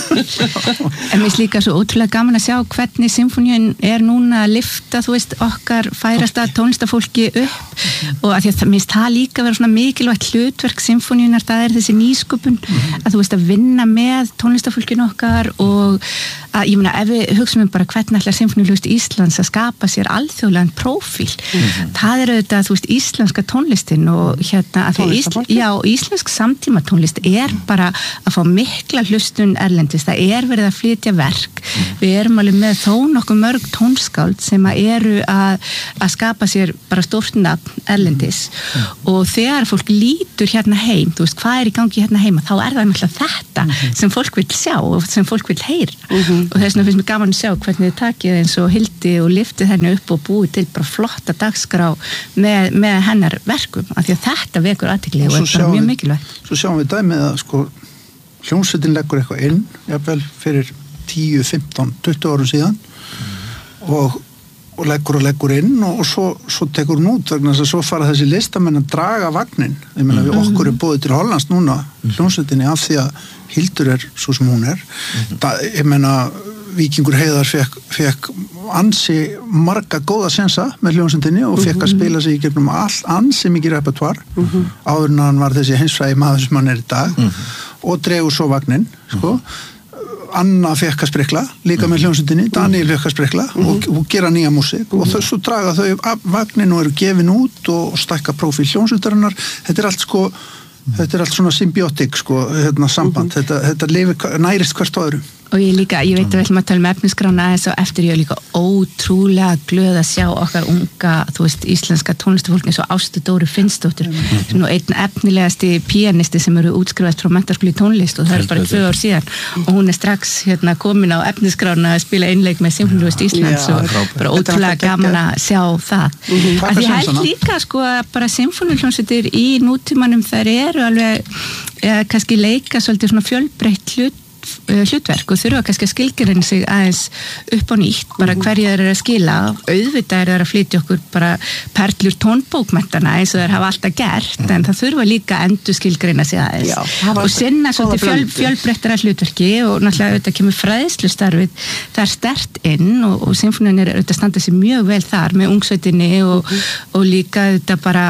S7: En mér líka svo ótrúlega gaman að sjá hvernig symfóníun núna að lyfta, þú veist, okkar færasta tónlistafólki upp og að því að minnst það líka vera svona mikilvægt hlutverk symfóníunar, það þessi nýsköpun að þú veist að vinna með tónlistafólkinu okkar og að ég meina ef við hugsaum bara hvernig ætlar Sinfóníuhljómsveit Íslands að skapa sér alþjóðlegan prófíl það auðvitað, þú veist, íslenska tónlistin og að því íslensk samtíma tónlist bara að fá mikla hlustun erlendis, það verið að flytja verk, við erum alveg með þó nokkuð mörg tónskáld sem eru að skapa sér bara stórt nafn erlendis og þegar fólk lítur heim, þú veist, hvað í gangi heima, þá það náttúrulega þetta sem fólk vil sjá og sem fólk vil heyra og þess vegna finnst mér gaman að sjá hvernig þið takið eins og Hildi og liftið henni upp og búið til bara flotta dagskrá með hennar verkum, af því að þetta vekur athygli og bara mjög mikilvægt.
S8: Svo sjáum við dæmið að sko hljómsveitin leggur eitthvað inn, jafnvel fyrir 10, 15, 20 árum síðan og leggur inn og svo tekur hún út vegna þess að svo fara þessi listamenn að draga vagnin, ég meina við okkur búið til Hollands núna, hljómsveitinni af því að Hildur svo sem hún ég meina Víkingur Heiðar fekk ansi marga góða sensa með hljómsveitinni og fekk að spila sig í gegnum ansi mikið repertoár áður en hann var þessi heimsfrægi maður sem hann í dag og dregur svo vagnin sko Anna fekk að sprikla, líka með hljómsveitinni Daniel fekk að sprikla og gera nýja músík og svo draga þau af vagnin og eru gefin út og stækka prófíl hljómsveitarinnar, þetta allt svona symbiotik sko, samband, þetta nærist hvert á öðru.
S7: Og ég líka, ég veit að við ætlum að tala efnisskrána aðeins og eftir ég líka ótrúlega glöð að sjá okkar unga, þú veist, íslenska tónlistafólk eins og Ástu Dóru Finnsdóttir sem nú einn efnilegasti píanisti sem eru útskrifast frá menntaskóla í tónlist og það bara 2 ár síðan og hún strax komin á efnisskrána að spila einleik með Sinfóníuhljómsveit Íslands og bara ótrúlega gaman að sjá það. Að ég held líka sko að bara Sinfóníuhljómsveitir í nútímanum þær eru alveg kannski leika svolítið svona fjölbreytt hlutverk og þurfa kannski að skilgreina sig aðeins upp á nýtt, bara hverju þeir að skila auðvitað þeir að flytja okkur bara perlur tónbókmentana eins og þeir hafa alltaf gert, en það þurfa líka að endur skilgreina sig aðeins og sinna svolítið fjölbreyttara hlutverki og náttúrulega auðvitað kemur fræðslustarfið þar sterkt inn og Sinfónían auðvitað standa sig mjög vel þar með ungsveitinni og líka auðvitað bara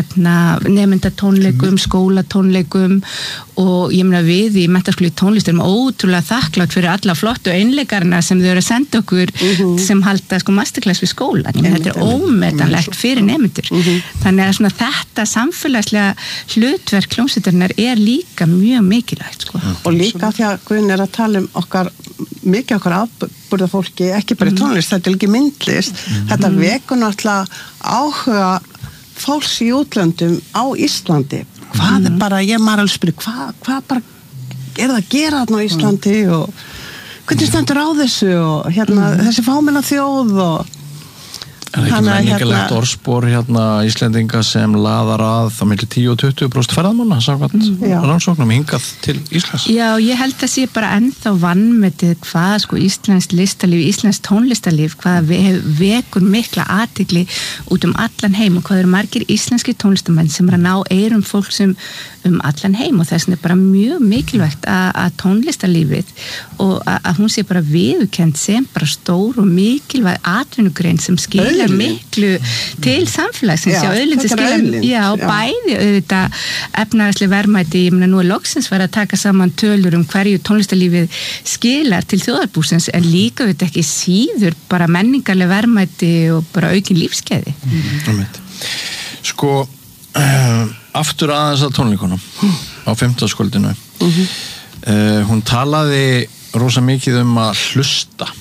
S7: nemendatónleikum, skólatónleikum og ég meina við í menntaskóla í tónlist erum ótrúlega þakklátt fyrir alla flottu einleikarna sem þau eru að senda okkur sem halda sko masterclass við skólan. Þetta ómetanlegt fyrir nemendur. Þannig að svona þetta samfélagslega hlutverk hljómsveitarinnar líka mjög mikilvægt sko.
S6: Og líka því að Guðni að tala okkar mikið okkar afburðafólki ekki bara í tónlist, þetta ekki myndlist. Þetta vekur náttúrulega áhuga fólks í útlöndum á Íslandi. Hvað bara, ég maður alveg spyrir, hvað bara það að gera þarna á Íslandi og hvernig stendur á þessu og þessi fámenna þjóð og
S5: Er ekki menningarlegt orðspor Íslendinga sem laðar að það milli 10 og 20% ferðamanna samkvæmt rannsóknum hingað til Íslands?
S7: Já, ég held að sé bara ennþá vanmetið hvað sko íslenskt listalíf, íslenskt tónlistalíf, hvað vekur mikla athygli út allan heim og hvað eru margir íslenski tónlistamenn sem ná eyrum fólk sem allan heim og þess vegna bara mjög mikilvægt að tónlistalífið og að hún sé bara viðurkennd sem bara stór og mikilvæg atvinnugrein sem skilar miklu til samfélagsins og bæði auðvitað efnahagsleg verðmæti, ég meina nú loksins verið að taka saman tölur hverju tónlistarlífið skilar til þjóðarbúsins en líka auðvitað ekki síður bara menningarleg verðmæti og bara aukin lífskeiði.
S5: Sko aftur aðeins að tónleikunum á 15. skvöldinu hún talaði rosa mikið að hlusta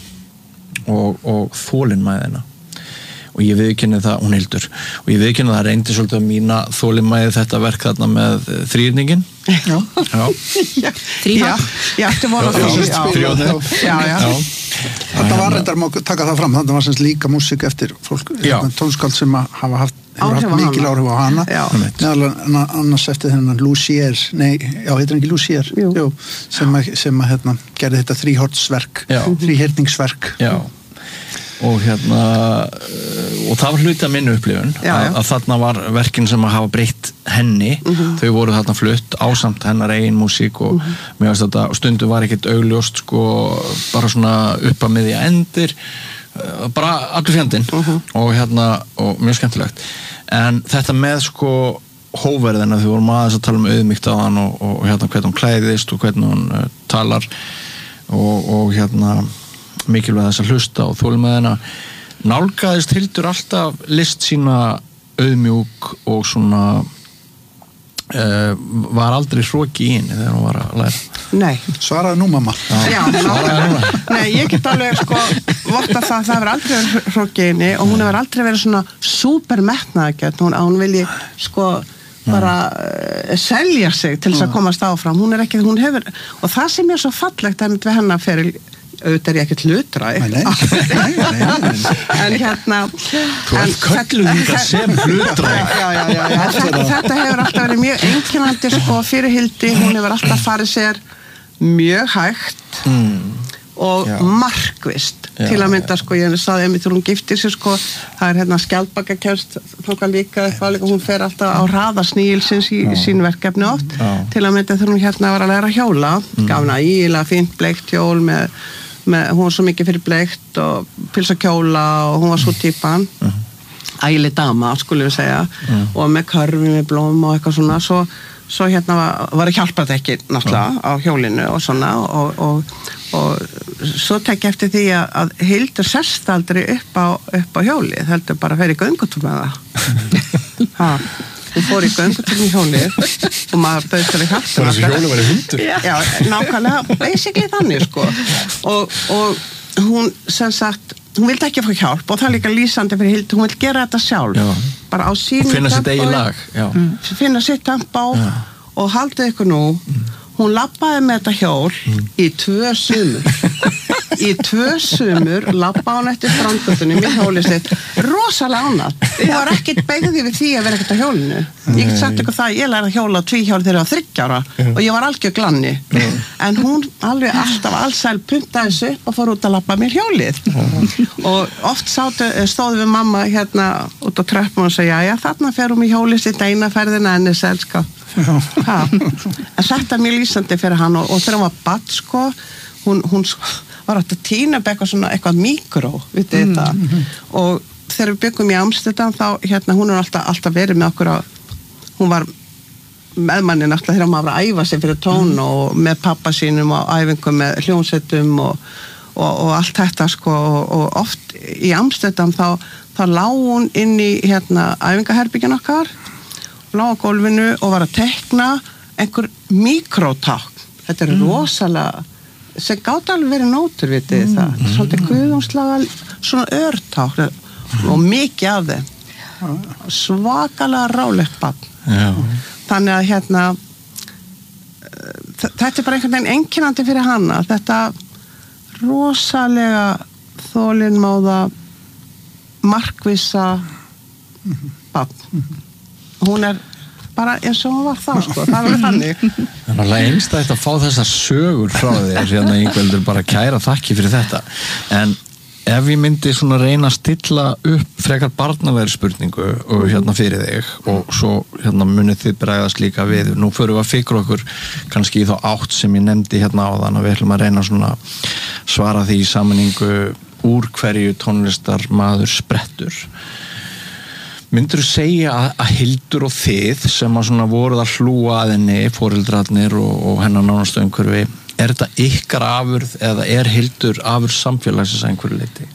S5: og þolinmæðina og ég viðurkenni það, hún Hildur og ég viðurkenni það reyndi svolítið mína þolinmæði þetta verk þarna með þrýrningin
S8: Þetta var reyndar má taka það fram, þetta var semst líka músík eftir fólk, tónskáld sem hefur haft mikil áhrif á hana meðal annars eftir þennan Lucier heitir hann ekki Lucier sem gerði þetta þríhyrningsverk
S5: og og það var hluti af minni upplifun að þarna var verkin sem að hafa breytt henni, þau voru þarna flutt ásamt hennar eigin músík og mér veist þetta, stundu var ekkert augljóst sko, bara svona upp að miðja endir, bara allur fjandinn og og mjög skemmtilegt, en þetta með sko hóverðina, þau vorum aðeins að tala auðmýkt á hann og hvernig hún klæðist og hvernig hún talar og mikilvæg þess að hlusta og þolinmæðina. Nálgaðist Hildur alltaf list sína auðmjúk og svona var aldrei hroki í henni þegar hún var að læra?
S6: Nei.
S8: Svaraði nú mamma.
S6: Já, nei, ég get alveg sko votta það hefur aldrei verið hroki í henni og hún hefur aldrei verið svona supermetnaðgjörn, hún vilji sko bara selja sig til þess að komast áfram, hún hefur, og það sem er svo fallegt einmitt við hennar fyrir auðvitað er ég ekkert hlutræk
S8: nei.
S6: En
S5: þú ert köllum þetta sem hlutræk
S6: þetta hefur alltaf verið mjög einkennandi sko fyrir Hildi, hún hefur alltaf farið sér mjög hægt og markvisst til að mynda sko, ég sagði einmitt þegar hún giftir sér sko, það er skjaldbakakjörst þókað líka, hún fer alltaf á hraða sníilsins í sín verkefni oft til að mynda þegar hún var að læra að hjóla gaf hana ígilega fínt bleikt hjól með hún var svo mikið fyrir bleikt og pilsakjóla og hún var svo típan ægileg dama, skulum við segja og með körfi, með blóm og eitthvað svona svo var hjálpað ekki náttúrulega á hjólinu og svona og svo tek ég eftir því að Hildur sest aldrei upp á hjólið, heldur bara að fer í göngutúr með það hún fór í göngutúr með hjólið og maður bauð til að hjálpa
S5: þessi hjóli var í hundur
S6: já, nákvæmlega, basically þannig sko og hún sem sagt hún vildi ekki fá hjálp og það er líka lýsandi fyrir Hildur, hún vil gera þetta sjálf bara á sínu
S5: finna sitt eigin lag
S6: finna sitt tempo og haldið ykkur nú hún labbaði með þetta hjól í 2 sumur labbaði hún eftir strandgötunni með hjólið sitt, rosalega ánægð ég var ekkert beigðið við því að vera ekkert á hjólinu ég get sagt ykkur það, ég lærði að hjóla tvíhjóli þegar ég var 30 ára og ég var algjör glanni en hún alveg alltaf allsæl puntaði þessu upp og fór út að labba með hjólið og oft stóðu við mamma út á tröppum og segja, já þarna fer hún með hjólið sitt eina ferðina enni selska en þetta er mjög lýsandi fyrir hann og þegar hún var barn sko hún var átt að tína upp eitthvað mikró vitið þetta og þegar við byggum í Amsterdam þá hún er alltaf verið með okkur hún var meðmannin alltaf þegar maður var að æfa sig fyrir tón og með pappa sínum og æfingum með hljómsveitum og allt þetta sko og oft í Amsterdam þá lá hún inn í æfingaherbyggjan okkar lá á gólfinu og var að teikna einhver mikrótákn þetta er rosalega sem gátt alveg verið nótur vitið það svolítið guðumslaga svona örtákn og mikið af þeim svakalega rálegt barn þannig að þetta er bara einhvern veginn einkennandi fyrir hana þetta rosalega þolinmáða markvissa barn hún er bara eins og hún var þá sko, það var þannig
S5: Þannig að einstætt að fá þessar sögur frá þér Ingveldur, bara kæra þakki fyrir þetta en ef ég myndi svona reyna að stilla upp frekar barnalegri spurningu og fyrir þig og svo munið þið bregðast líka við nú förum við að fikra okkur kannski í þá átt sem ég nefndi áðan og við ætlum að reyna svona svara því í sammenningu úr hverju tónlistarmaður sprettur Myndirðu segja að Hildur og þið sem að svona voruð að hlúa að henni, foreldrarnir og hennar nánastu umhverfi, er þetta ykkar afurð eða er Hildur afurð samfélagsins að einhverju leyti?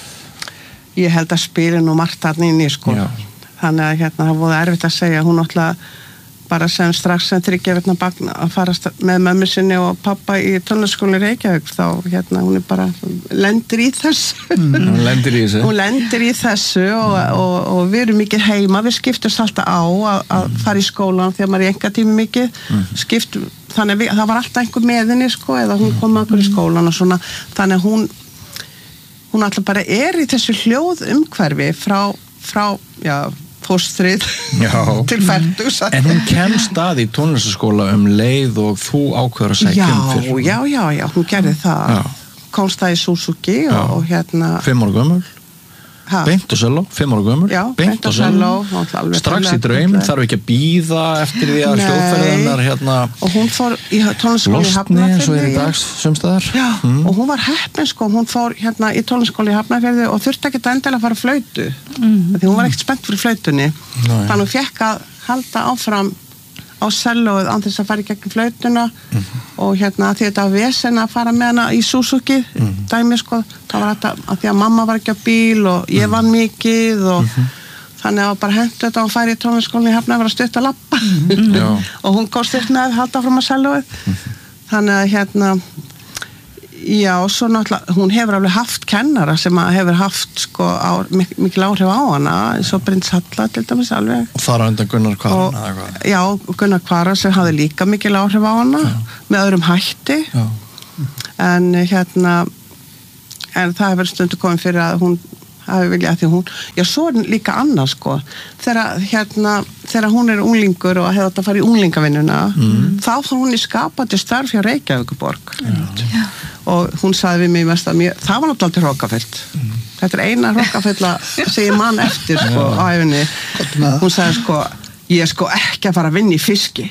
S6: Ég held að spila nú margt þarna inn í sko. Já. Þannig að það voru erfitt að segja, hún náttúrulega bara sem strax sem 3 vikna barn að fara með mömmu sinni og pappa í tónlistarskólanum í Reykjavík þá hún er bara lendir í þessu
S5: hún lendir
S6: í þessu og við erum mikið heima við skiptumst alltaf á að fara í skólan þegar maður er engatími mikið þannig að það var alltaf einhver með henni sko eða hún kom með okkur í skólan og svona þannig að hún alltaf bara er í þessu hljóð umhverfi frá fóstrið til fertugs
S5: En hún kemst að í tónlistarskóla leið og þú ákveður að segja fyrir
S6: Já, hún gerði það komst það í Suzuki og hérna
S5: 5 ára gömul beint og selló, 5 ára gömul
S6: beint og selló
S5: strax í draum, þarf ekki að bíða eftir því að hljóðfæriðinnar hérna
S6: og hún fór í tónlistarskóla í Hafnarfirði
S5: eins og í dags sumstaðar
S6: og hún var heppin sko, hún fór hérna í tónlistarskóla í Hafnarfirði og þurfti ekki endilega að fara að flautu því hún var ekkert spennt fyrir flautunni þannig hún fekk að halda áfram á sellóið án þess að fara í gegnum flautuna og hérna því þetta var vesen að fara með hana í Suzuki dæmi sko, það var þetta að því að mamma var ekki á bíl og ég vann mikið og þannig að bara hentu þetta og hún færi í tónlistarskólann í Hafnarfirði að vera stutt að labba og hún góð stutt með að halda áfram á sellóið þannig að hérna já, svo náttúrulega, hún hefur alveg haft kennara sem hefur haft sko mikil áhrif á hana eins og Bryndís Halla til dæmis alveg
S5: og þar á undan Gunnar Kvaran
S6: já, Gunnar Kvaran sem hafði líka mikil áhrif á hana með öðrum hætti en hérna en það hefur stundu komið fyrir að hún hafi viljað því hún já, svo er líka annað sko þegar hún er unglingur og hefði þetta að fara í unglingavinnuna þá fór hún í skapandi starf hjá Reykjavíkurborg og hún sagði við mig mest að það var náttúrulega til hrokkafullt þetta er eina hrokkafullla sem ég man eftir sko á æfinni hún sagði sko ég er sko ekki að fara að vinna í fiski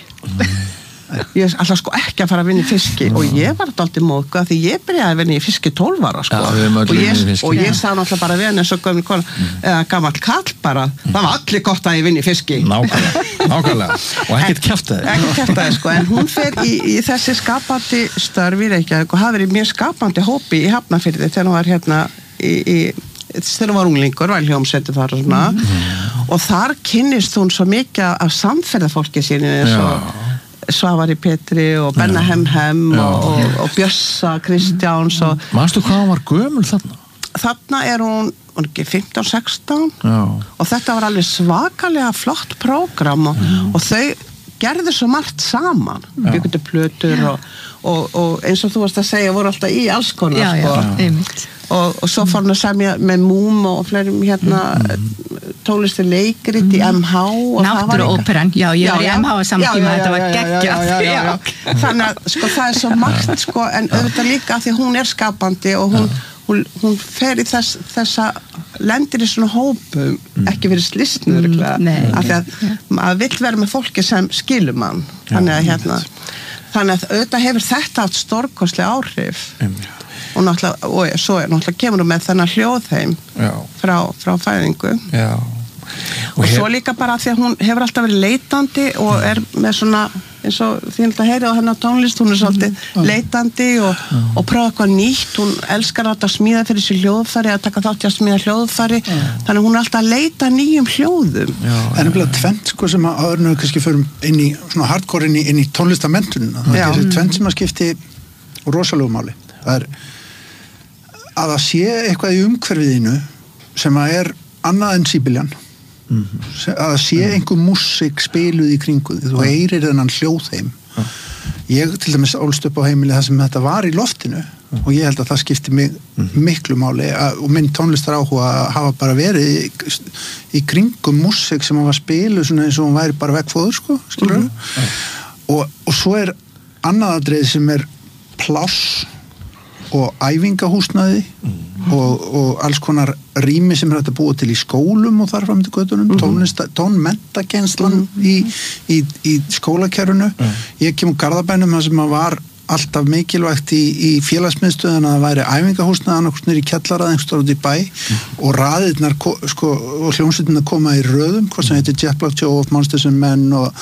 S6: ég er alltaf sko ekki að fara að vinna í fiski og ég var alltaf móðga því ég byrjaði að vinna í fiski 12 ára sko og ég sagði náttúrulega bara við henni eins og gamall kall bara það var allir gott að ég vinna í fiski
S5: nákvæmlega og ekkert kjaftaði
S6: sko en hún fer í þessi skapandi störf í Reykjavík og hafi verið mjög skapandi hópi í Hafnarfirði þegar hún var hérna þegar hún var unglingur var hljómsveitir þar og svona og þar kynnist hún svo mikið af samferðafólki sínu eins og Svavari Petri og Benna Hemhem og Bjössa Kristjáns og
S5: manstu hvað hún var gömul þarna?
S6: Þarna er hún ekki 15-16 og þetta var alveg svakalega flott prógram og þau gerðu svo margt saman byggjandi plötur og eins og þú varst að segja voru alltaf í alls konar og svo fór hún að semja með Múm og fleirum hérna tónlistir leikrit í MH
S7: Náttúruóperan, já ég var í MH á saman tíma, þetta var geggjað
S6: þannig að sko það er svo margt sko en auðvitað líka því hún er skapandi og hún fer í þessa lendir í svona hópum ekki verið slistnur af því að maður vill vera með fólki sem skilur mann þannig að auðvitað hefur þetta haft stórkostleg áhrif og náttúrulega, og svo náttúrulega kemur hún með þennan hljóðheim frá fæðingu og svo líka bara því að hún hefur alltaf verið leitandi og er með svona eins og því að heyri á hennar tónlist hún er svolítið leitandi og prófa eitthvað nýtt, hún elskar alltaf að smíða fyrir sér hljóðfæri, að taka þátt í að smíða hljóðfæri þannig hún er alltaf að leita nýjum hljóðum
S8: en nefnilega tvent sko sem að áður kannski förum inn í svona hardcore inn í tónlistamenntunina það er þessi tvent sem að skipti rosalegu máli það er að það sé eitthvað í umhverfiðinu sem að er annað en síbiljan að það sé einhver músík spiluð í kringu því þú heyrir þennan hljóðheim ég til dæmis ólst upp á heimili það sem þetta var í loftinu og ég held að það skipti mig miklu máli og minn tónlistar áhuga að hafa bara verið í kringum músík sem var spiluð svona eins og hún væri bara veggfóður sko, skilur og svo er annað atriði sem er pláss og æfingahúsnaði og alls konar rými sem er hægt að búa til í skólum og þar fram til göttunum tónmentakenslan í skólakerfinu ég kem úr Garðabænum þar sem að var alltaf mikilvægt í félagsmiðstöðan að það væri æfingahúsnaði annarkvæmst niður í kjallara einhvers staðar út í bæ og raðirnar sko, og hljómsveitirnar koma í röðum hvað sem heitir Jet Black Joe of Monsters and Men og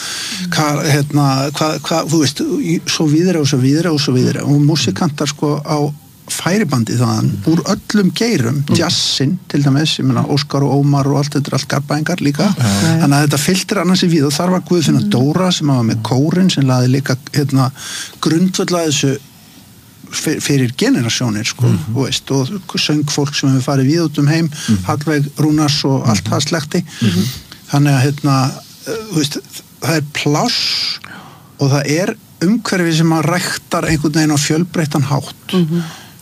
S8: hvað þú veist, svo videre og músikantar sko á færibandi þaðan úr öllum geirum jazzin til dæmis, ég meina Óskar og Ómar og allt þetta er allt garbaðingar líka þannig að þetta fylltir annars í við og þar var Guðfinna Dóra sem var með kórinn sem laði líka grundvöldlaði þessu fyrir generasjónir sko, veist, og söngfólk sem hefur farið við út heim Hallveig Rúnars og allt það slekti þannig að veist, það er pláss og það er umhverfi sem að ræktar einhvern veginn á fjölbreyttan hátt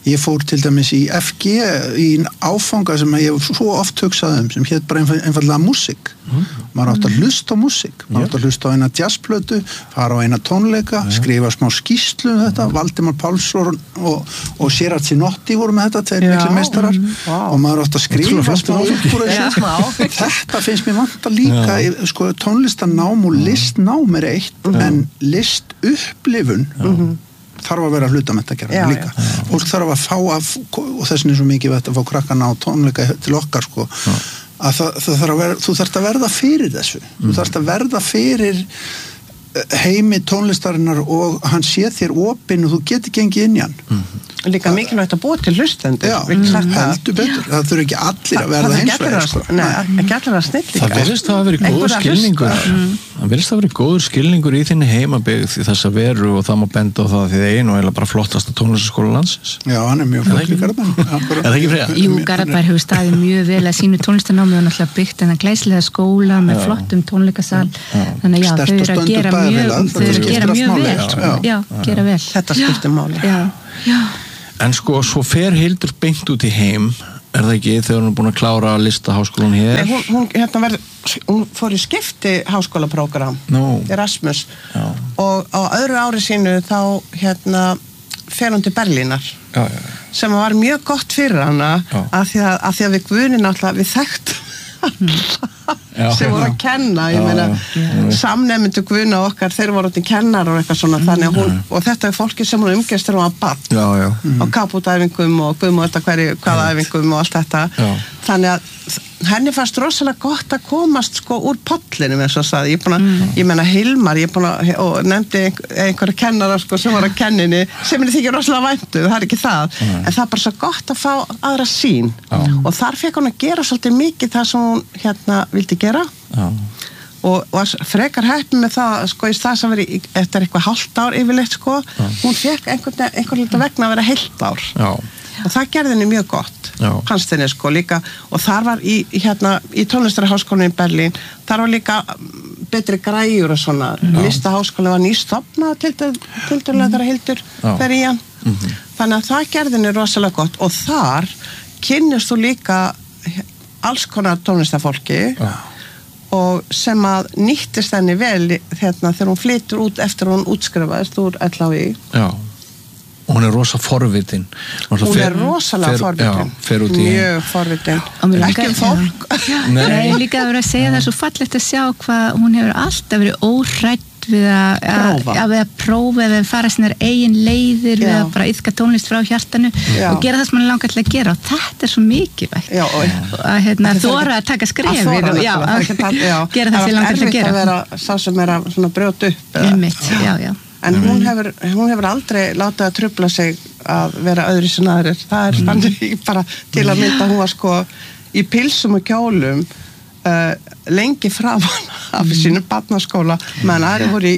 S8: Ég fór til dæmis í FG í áfanga sem ég svo oft hugsaði sem hét bara einfallega músík. Maður átt að hlusta á músík, maður átt að hlusta á eina jazzplötu, fara á eina tónleika, skrifa smá skýrslu þetta, Valdimar Pálsson og Gerard Sinotti voru með þetta, tveir miklu meistarar og maður átt að skrifa smá upp úr þessu. Þetta finnst mér vanta líka, sko, tónlistanám og listnám eitt, en listupplifun þarf að vera hlutament að gera líka. Fólk þarf að fá af, og þessin svo mikið að fá krakkana á tónleika til okkar, sko, að þú þarft að verða fyrir þessu. Þú þarft að verða fyrir heimi tónlistarinnar og hann sé þér opinn og þú getur gengið inn í hann.
S6: Líka mikilvægt að búa til hlustendur.
S8: Já, heldur betur. Það þurfi ekki allir að verða hinsvegar.
S6: Nei, ekki allir að snillíka.
S5: Það virðist að vera góður skilningur. Það virðist að vera góður skilningur í þinni heimabyggð í þessa veru og það má benda á það því það einu eða bara flottasta tónlistaskóla landsins.
S8: Já, hann mjög flott í Garðabæ.
S5: Er það ekki Freyja?
S7: Jú, Garðabær hefur staðið mjög vel að sínu tónlistanámi og náttúrulega byggt en að glæsilega skóla með flottum tónleikasal. Þannig já, þau eru að gera mjög vel. Já, gera vel.
S6: Þetta skiptir máli.
S7: Já.
S5: En sko, svo fer Hildur beint út í heim, er það ekki, þegar hún er búin að klára listaháskólan hér?
S6: Nei, hún fór í skipti háskólaprógram, Erasmus, og á öðru ári sínu þá fer hún til Berlínar, sem var mjög gott fyrir hana, af því að við Guðni náttúrulega, við þekktum sem voru að kenna, ég meina samnemendur Guðna okkar, þeir voru út í kennar og eitthvað svona, þannig að hún og þetta fólki sem hún umgæst þegar hún var barn og kapútæfingum og Guðmóta hvaða æfingum og allt þetta þannig að henni fannst rosalega gott að komast sko úr pollinum eins og það, ég meina Hilmar, og nefndi einhverja kennara sko sem var að kenninni sem henni þykir rosalega væntu, það ekki það en það er bara svo gott að fá aðra sýn og þar fekk hún að gera svolítið mikið það sem hún vildi gera og frekar heppin með það sko í stað sem veri eftir eitthvað hálft ár yfirleitt sko, hún fekk einhvern lítið vegna að vera heilt ár og það gerði henni mjög gott fannst henni sko líka og þar var í tónlistarháskólanum í Berlín þar var líka betri græjur og svona, listaháskólanum var nýstofnað til þeirra Hildur fer í hann þannig að það gerði henni rosalega gott og þar kynnist þú líka alls konar tónlistarfólki og sem að nýttist henni vel þegar hún flytur út eftir hún útskrifaðist úr LHÍ
S5: Hún er rosa forvitin.
S6: Hún er rosalega forvitin. Mjög forvitin. Ekki fólk.
S7: Nei, líka að vera að segja það svo fallegt að sjá hvað hún hefur alltaf verið óhrædd við að prófa eða fara sinnar eigin leiðir við að bara iðka tónlist frá hjartanu og gera það sem hann langar til að gera og þetta er svo mikilvægt að þora að taka skrefið og gera það sem langar til að gera.
S6: Það er erfitt að vera sá sem er að brjóta upp.
S7: Já.
S6: En hún hefur aldrei látið að trufla sig að vera öðru sem aðrir. Það er þannig bara til að mynda hún var sko í pilsum og kjólum lengi framan af sínum barnaskóla meðan aðri voru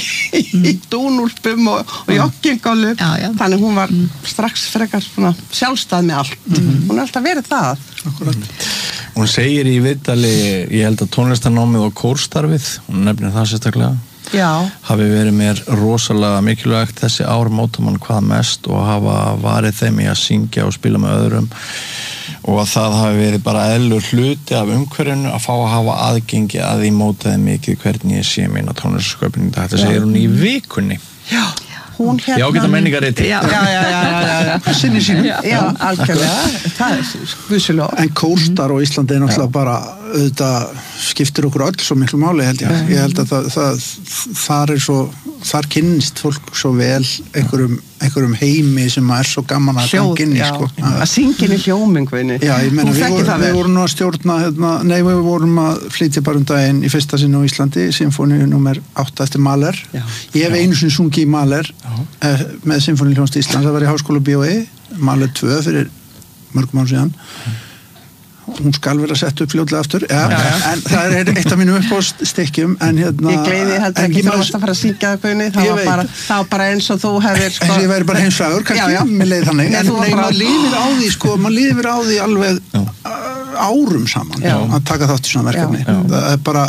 S6: í dúnúlpum og joggingálum þannig hún var strax frekar sjálfstæð með allt. Hún er alltaf verið það.
S8: Akkurat.
S5: Hún segir í viðtali, ég held að tónlistarnámið og kórstarfið, hún nefnir það sérstaklega hafi verið mér rosalega mikilvægt þessi ár móta mann hvað mest og hafa varið þeim í að syngja og spila með öðrum og að það hafi verið bara eðlur hluti af umhverfinu að fá að hafa aðgengi að því mótaði mikið hvernig ég sé mína tónlistarsköpun í dag. Þetta segir hún í vikunni.
S6: Hún
S5: Já, geta menningariti.
S6: Já.
S8: Sinni sínum.
S6: Já, algjörlega. Það er guðsjálf.
S8: En kórstar á Íslandi er náttúrulega bara auðvitað skiptir okkur öll svo miklu máli held ég. Ég held að þar kynnist fólk svo vel einhverjum heimi sem er svo gaman að ganga inn í sko.
S6: Að syngja inn í hljómingvinni.
S8: Já, ég meina við vorum nú að stjórna við vorum að flytja bara daginn í fyrsta sinni á Íslandi, symfóníu númer 8 eftir Mahler. Ég hef einu sinni sungið í Mahler með Sinfóníuhljómsveit Íslands, það var í Háskóla BÍ, Mahler 2 fyrir mörgum árum síðan. Hún skal vera sett upp fljótlega aftur en það er eitt af mínum uppáhaldsstykkjum en
S6: ég gleyði heldur ekki þú varst að fara að syngja það Guðni það var bara eins og þú hefur
S8: sko ég væri bara heimsfrægur, kannski mér leiði þannig en maður lifir á því alveg árum saman að taka þátt í svona verkefni það er bara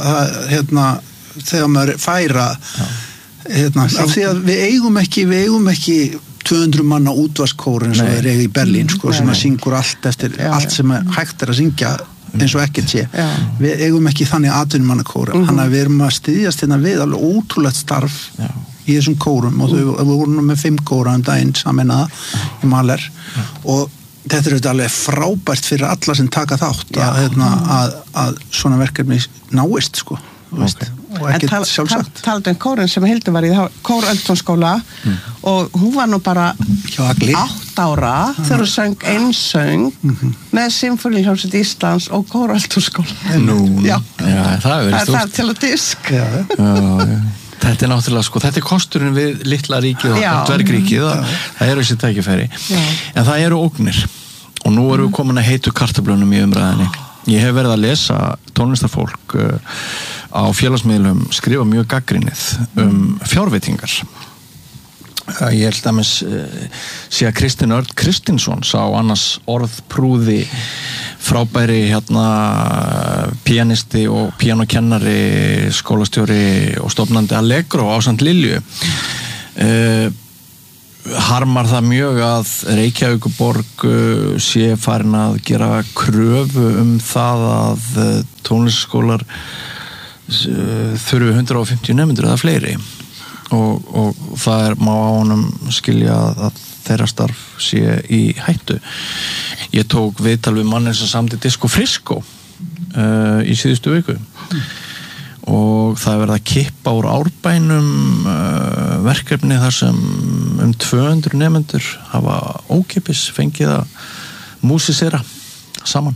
S8: þegar maður færa af því að við eigum ekki 200 manna útvarskór eins og þeir eiga í Berlín sko, sem að syngur allt eftir allt sem hægt að syngja eins og ekkert sé. Við eigum ekki þannig atvinnumannakór, hann að við erum að styðjast hérna við alveg ótrúlegt starf í þessum kórum og við vorum með 5 kóra daginn sameinaða í Mahler og þetta er alveg frábært fyrir alla sem taka þátt að svona verkefni náist sko. Og ekkert sjálfsagt.
S6: Talandi kórin sem Hildur var í Kór Öldónsskóla og hún var nú bara 8 ára þegar hún söng einsöng með Sinfóníuhljómsveit Íslands og Kór Öldónsskóla.
S5: Já, það er
S6: það til að disk.
S5: Þetta náttúrulega sko, þetta kosturinn við litla ríkið og dvergríkið, það eru þessi tækifæri. En það eru ógnir og nú erum við komin að heitu kartöflunum í umræðinni. Ég hef verið að lesa tónlistarfólk á félagsmiðlum skrifa mjög gagnrýnið fjárveitingar. Ég held að sé að Kristinn Örn Kristinsson sá annars orðprúði frábæri píanisti og píanokennari, skólastjóri og stofnandi Allegro ásamt Lilju. Harmar það mjög að Reykjavíkurborg sé farin að gera kröfu það að tónlistarskólar þurfi 150 nemendur eða fleiri og það má á honum skilja að þeirra starf sé í hættu. Ég tók viðtal við mannin sem samdi Disco Frisco í síðustu viku og það verið að kippa úr Árbænum verkefni þar sem 200 nemendur hafa ókeypis fengið að músisera saman